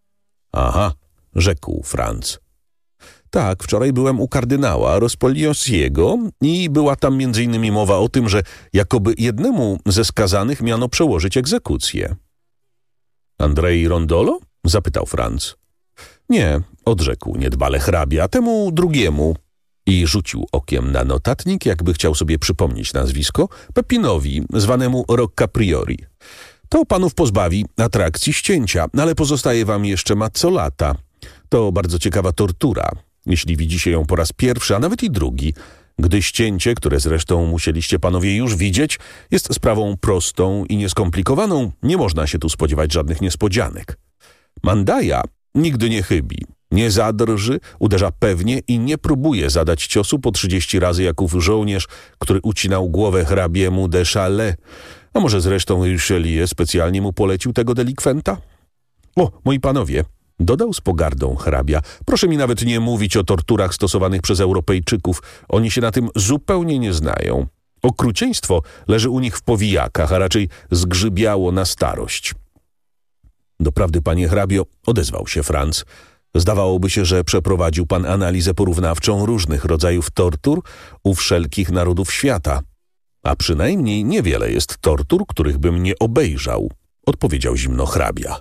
Aha, rzekł Franc. Tak, wczoraj byłem u kardynała Rospoliosiego i była tam m.in. mowa o tym, że jakoby jednemu ze skazanych miano przełożyć egzekucję. Andrei Rondolo? Zapytał Franc. Nie, odrzekł niedbale hrabia, temu drugiemu. I rzucił okiem na notatnik, jakby chciał sobie przypomnieć nazwisko, Peppinowi, zwanemu Rocca Priori. To panów pozbawi atrakcji ścięcia, ale pozostaje wam jeszcze mazzolata. To bardzo ciekawa tortura, jeśli widzi się ją po raz pierwszy, a nawet i drugi, gdy ścięcie, które zresztą musieliście panowie już widzieć, jest sprawą prostą i nieskomplikowaną, nie można się tu spodziewać żadnych niespodzianek. Mandaja nigdy nie chybi, nie zadrży, uderza pewnie i nie próbuje zadać ciosu po 30 razy jak ów żołnierz, który ucinał głowę hrabiemu de Chalais. A może zresztą Richelieu specjalnie mu polecił tego delikwenta? O, moi panowie, dodał z pogardą hrabia, proszę mi nawet nie mówić o torturach stosowanych przez Europejczyków. Oni się na tym zupełnie nie znają. Okrucieństwo leży u nich w powijakach, a raczej zgrzybiało na starość. Doprawdy, panie hrabio, odezwał się Franc. Zdawałoby się, że przeprowadził pan analizę porównawczą różnych rodzajów tortur u wszelkich narodów świata. A przynajmniej niewiele jest tortur, których bym nie obejrzał, odpowiedział zimno hrabia.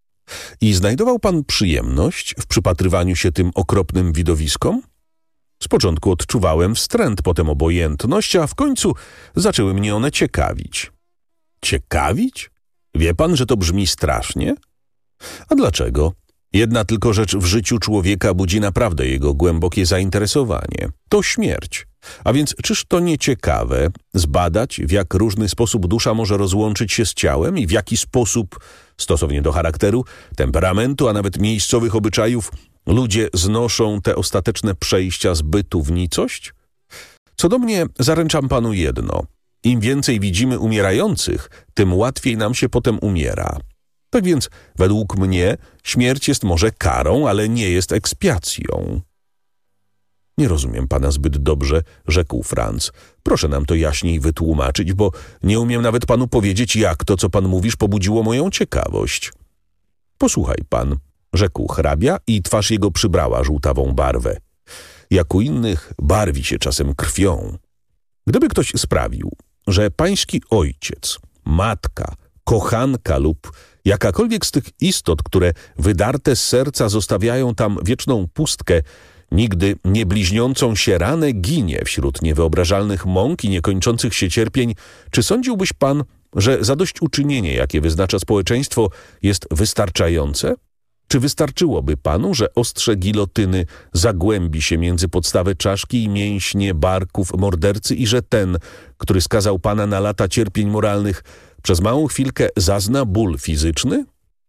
I znajdował pan przyjemność w przypatrywaniu się tym okropnym widowiskom? Z początku odczuwałem wstręt, potem obojętność, a w końcu zaczęły mnie one ciekawić. Ciekawić? Wie pan, że to brzmi strasznie? A dlaczego? Jedna tylko rzecz w życiu człowieka budzi naprawdę jego głębokie zainteresowanie. To śmierć. A więc czyż to nie ciekawe zbadać, w jak różny sposób dusza może rozłączyć się z ciałem i w jaki sposób, stosownie do charakteru, temperamentu, a nawet miejscowych obyczajów, ludzie znoszą te ostateczne przejścia z bytu w nicość? Co do mnie, zaręczam panu jedno. Im więcej widzimy umierających, tym łatwiej nam się potem umiera. Tak więc, według mnie, śmierć jest może karą, ale nie jest ekspiacją. Nie rozumiem pana zbyt dobrze, rzekł Franz. Proszę nam to jaśniej wytłumaczyć, bo nie umiem nawet panu powiedzieć, jak to, co pan mówisz, pobudziło moją ciekawość. Posłuchaj pan, rzekł hrabia i twarz jego przybrała żółtawą barwę. Jak u innych barwi się czasem krwią. Gdyby ktoś sprawił, że pański ojciec, matka, kochanka lub jakakolwiek z tych istot, które wydarte z serca zostawiają tam wieczną pustkę, nigdy nie bliźniącą się ranę, ginie wśród niewyobrażalnych mąk i niekończących się cierpień, czy sądziłbyś pan, że zadośćuczynienie, jakie wyznacza społeczeństwo, jest wystarczające? Czy wystarczyłoby panu, że ostrze gilotyny zagłębi się między podstawę czaszki i mięśnie barków mordercy i że ten, który skazał pana na lata cierpień moralnych, przez małą chwilkę zazna ból fizyczny?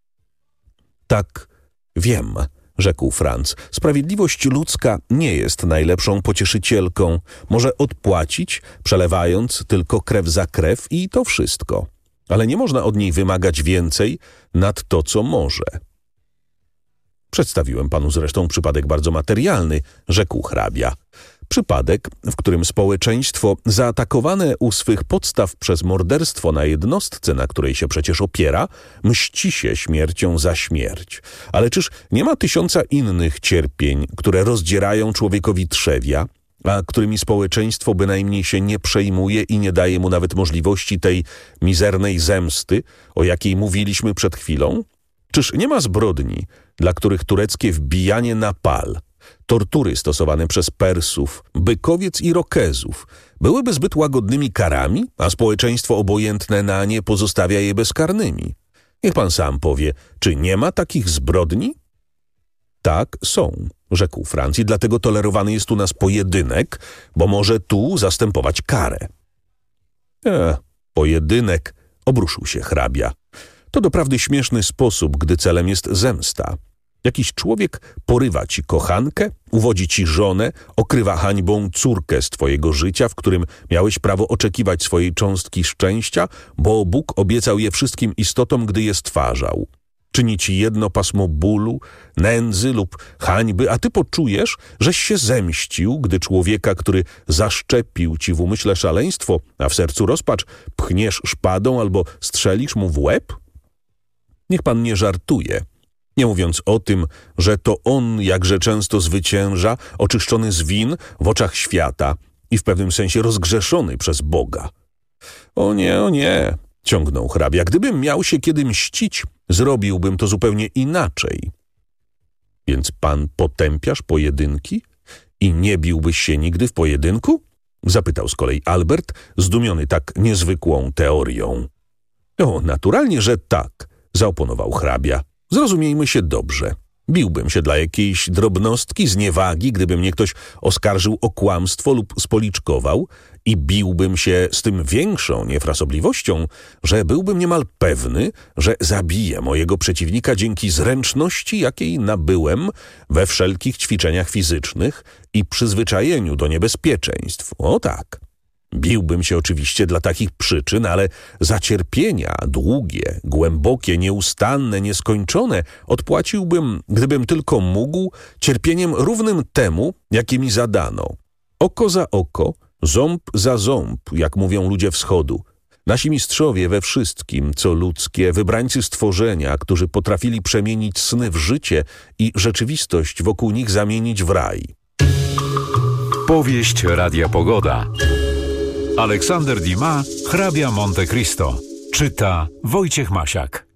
Tak, wiem, rzekł Franz. Sprawiedliwość ludzka nie jest najlepszą pocieszycielką. Może odpłacić, przelewając tylko krew za krew i to wszystko. Ale nie można od niej wymagać więcej nad to, co może. Przedstawiłem panu zresztą przypadek bardzo materialny, rzekł hrabia. Przypadek, w którym społeczeństwo zaatakowane u swych podstaw przez morderstwo na jednostce, na której się przecież opiera, mści się śmiercią za śmierć. Ale czyż nie ma tysiąca innych cierpień, które rozdzierają człowiekowi trzewia, a którymi społeczeństwo bynajmniej się nie przejmuje i nie daje mu nawet możliwości tej mizernej zemsty, o jakiej mówiliśmy przed chwilą? Czyż nie ma zbrodni, dla których tureckie wbijanie na pal, tortury stosowane przez Persów, Bykowiec i Rokezów byłyby zbyt łagodnymi karami, a społeczeństwo obojętne na nie pozostawia je bezkarnymi? Niech pan sam powie, czy nie ma takich zbrodni? Tak, są, rzekł Franz, i dlatego tolerowany jest u nas pojedynek, bo może tu zastępować karę. Pojedynek, obruszył się hrabia. To doprawdy śmieszny sposób, gdy celem jest zemsta. Jakiś człowiek porywa ci kochankę, uwodzi ci żonę, okrywa hańbą córkę z twojego życia, w którym miałeś prawo oczekiwać swojej cząstki szczęścia, bo Bóg obiecał je wszystkim istotom, gdy je stwarzał. Czyni ci jedno pasmo bólu, nędzy lub hańby, a ty poczujesz, żeś się zemścił, gdy człowieka, który zaszczepił ci w umyśle szaleństwo, a w sercu rozpacz, pchniesz szpadą albo strzelisz mu w łeb? Niech pan nie żartuje. Nie mówiąc o tym, że to on jakże często zwycięża, oczyszczony z win w oczach świata i w pewnym sensie rozgrzeszony przez Boga. O nie, ciągnął hrabia. Gdybym miał się kiedy mścić, zrobiłbym to zupełnie inaczej. Więc pan potępiasz pojedynki i nie biłbyś się nigdy w pojedynku? Zapytał z kolei Albert, zdumiony tak niezwykłą teorią. O, naturalnie, że tak, zaoponował hrabia. Zrozumiejmy się dobrze. Biłbym się dla jakiejś drobnostki, zniewagi, gdyby mnie ktoś oskarżył o kłamstwo lub spoliczkował, i biłbym się z tym większą niefrasobliwością, że byłbym niemal pewny, że zabiję mojego przeciwnika dzięki zręczności, jakiej nabyłem we wszelkich ćwiczeniach fizycznych i przyzwyczajeniu do niebezpieczeństw. O tak. Biłbym się oczywiście dla takich przyczyn, ale za cierpienia długie, głębokie, nieustanne, nieskończone odpłaciłbym, gdybym tylko mógł, cierpieniem równym temu, jakie mi zadano. Oko za oko, ząb za ząb, jak mówią ludzie wschodu. Nasi mistrzowie we wszystkim, co ludzkie, wybrańcy stworzenia, którzy potrafili przemienić sny w życie i rzeczywistość wokół nich zamienić w raj. Powieść Radia Pogoda. Aleksander Dumas, hrabia Monte Cristo. Czyta Wojciech Masiak.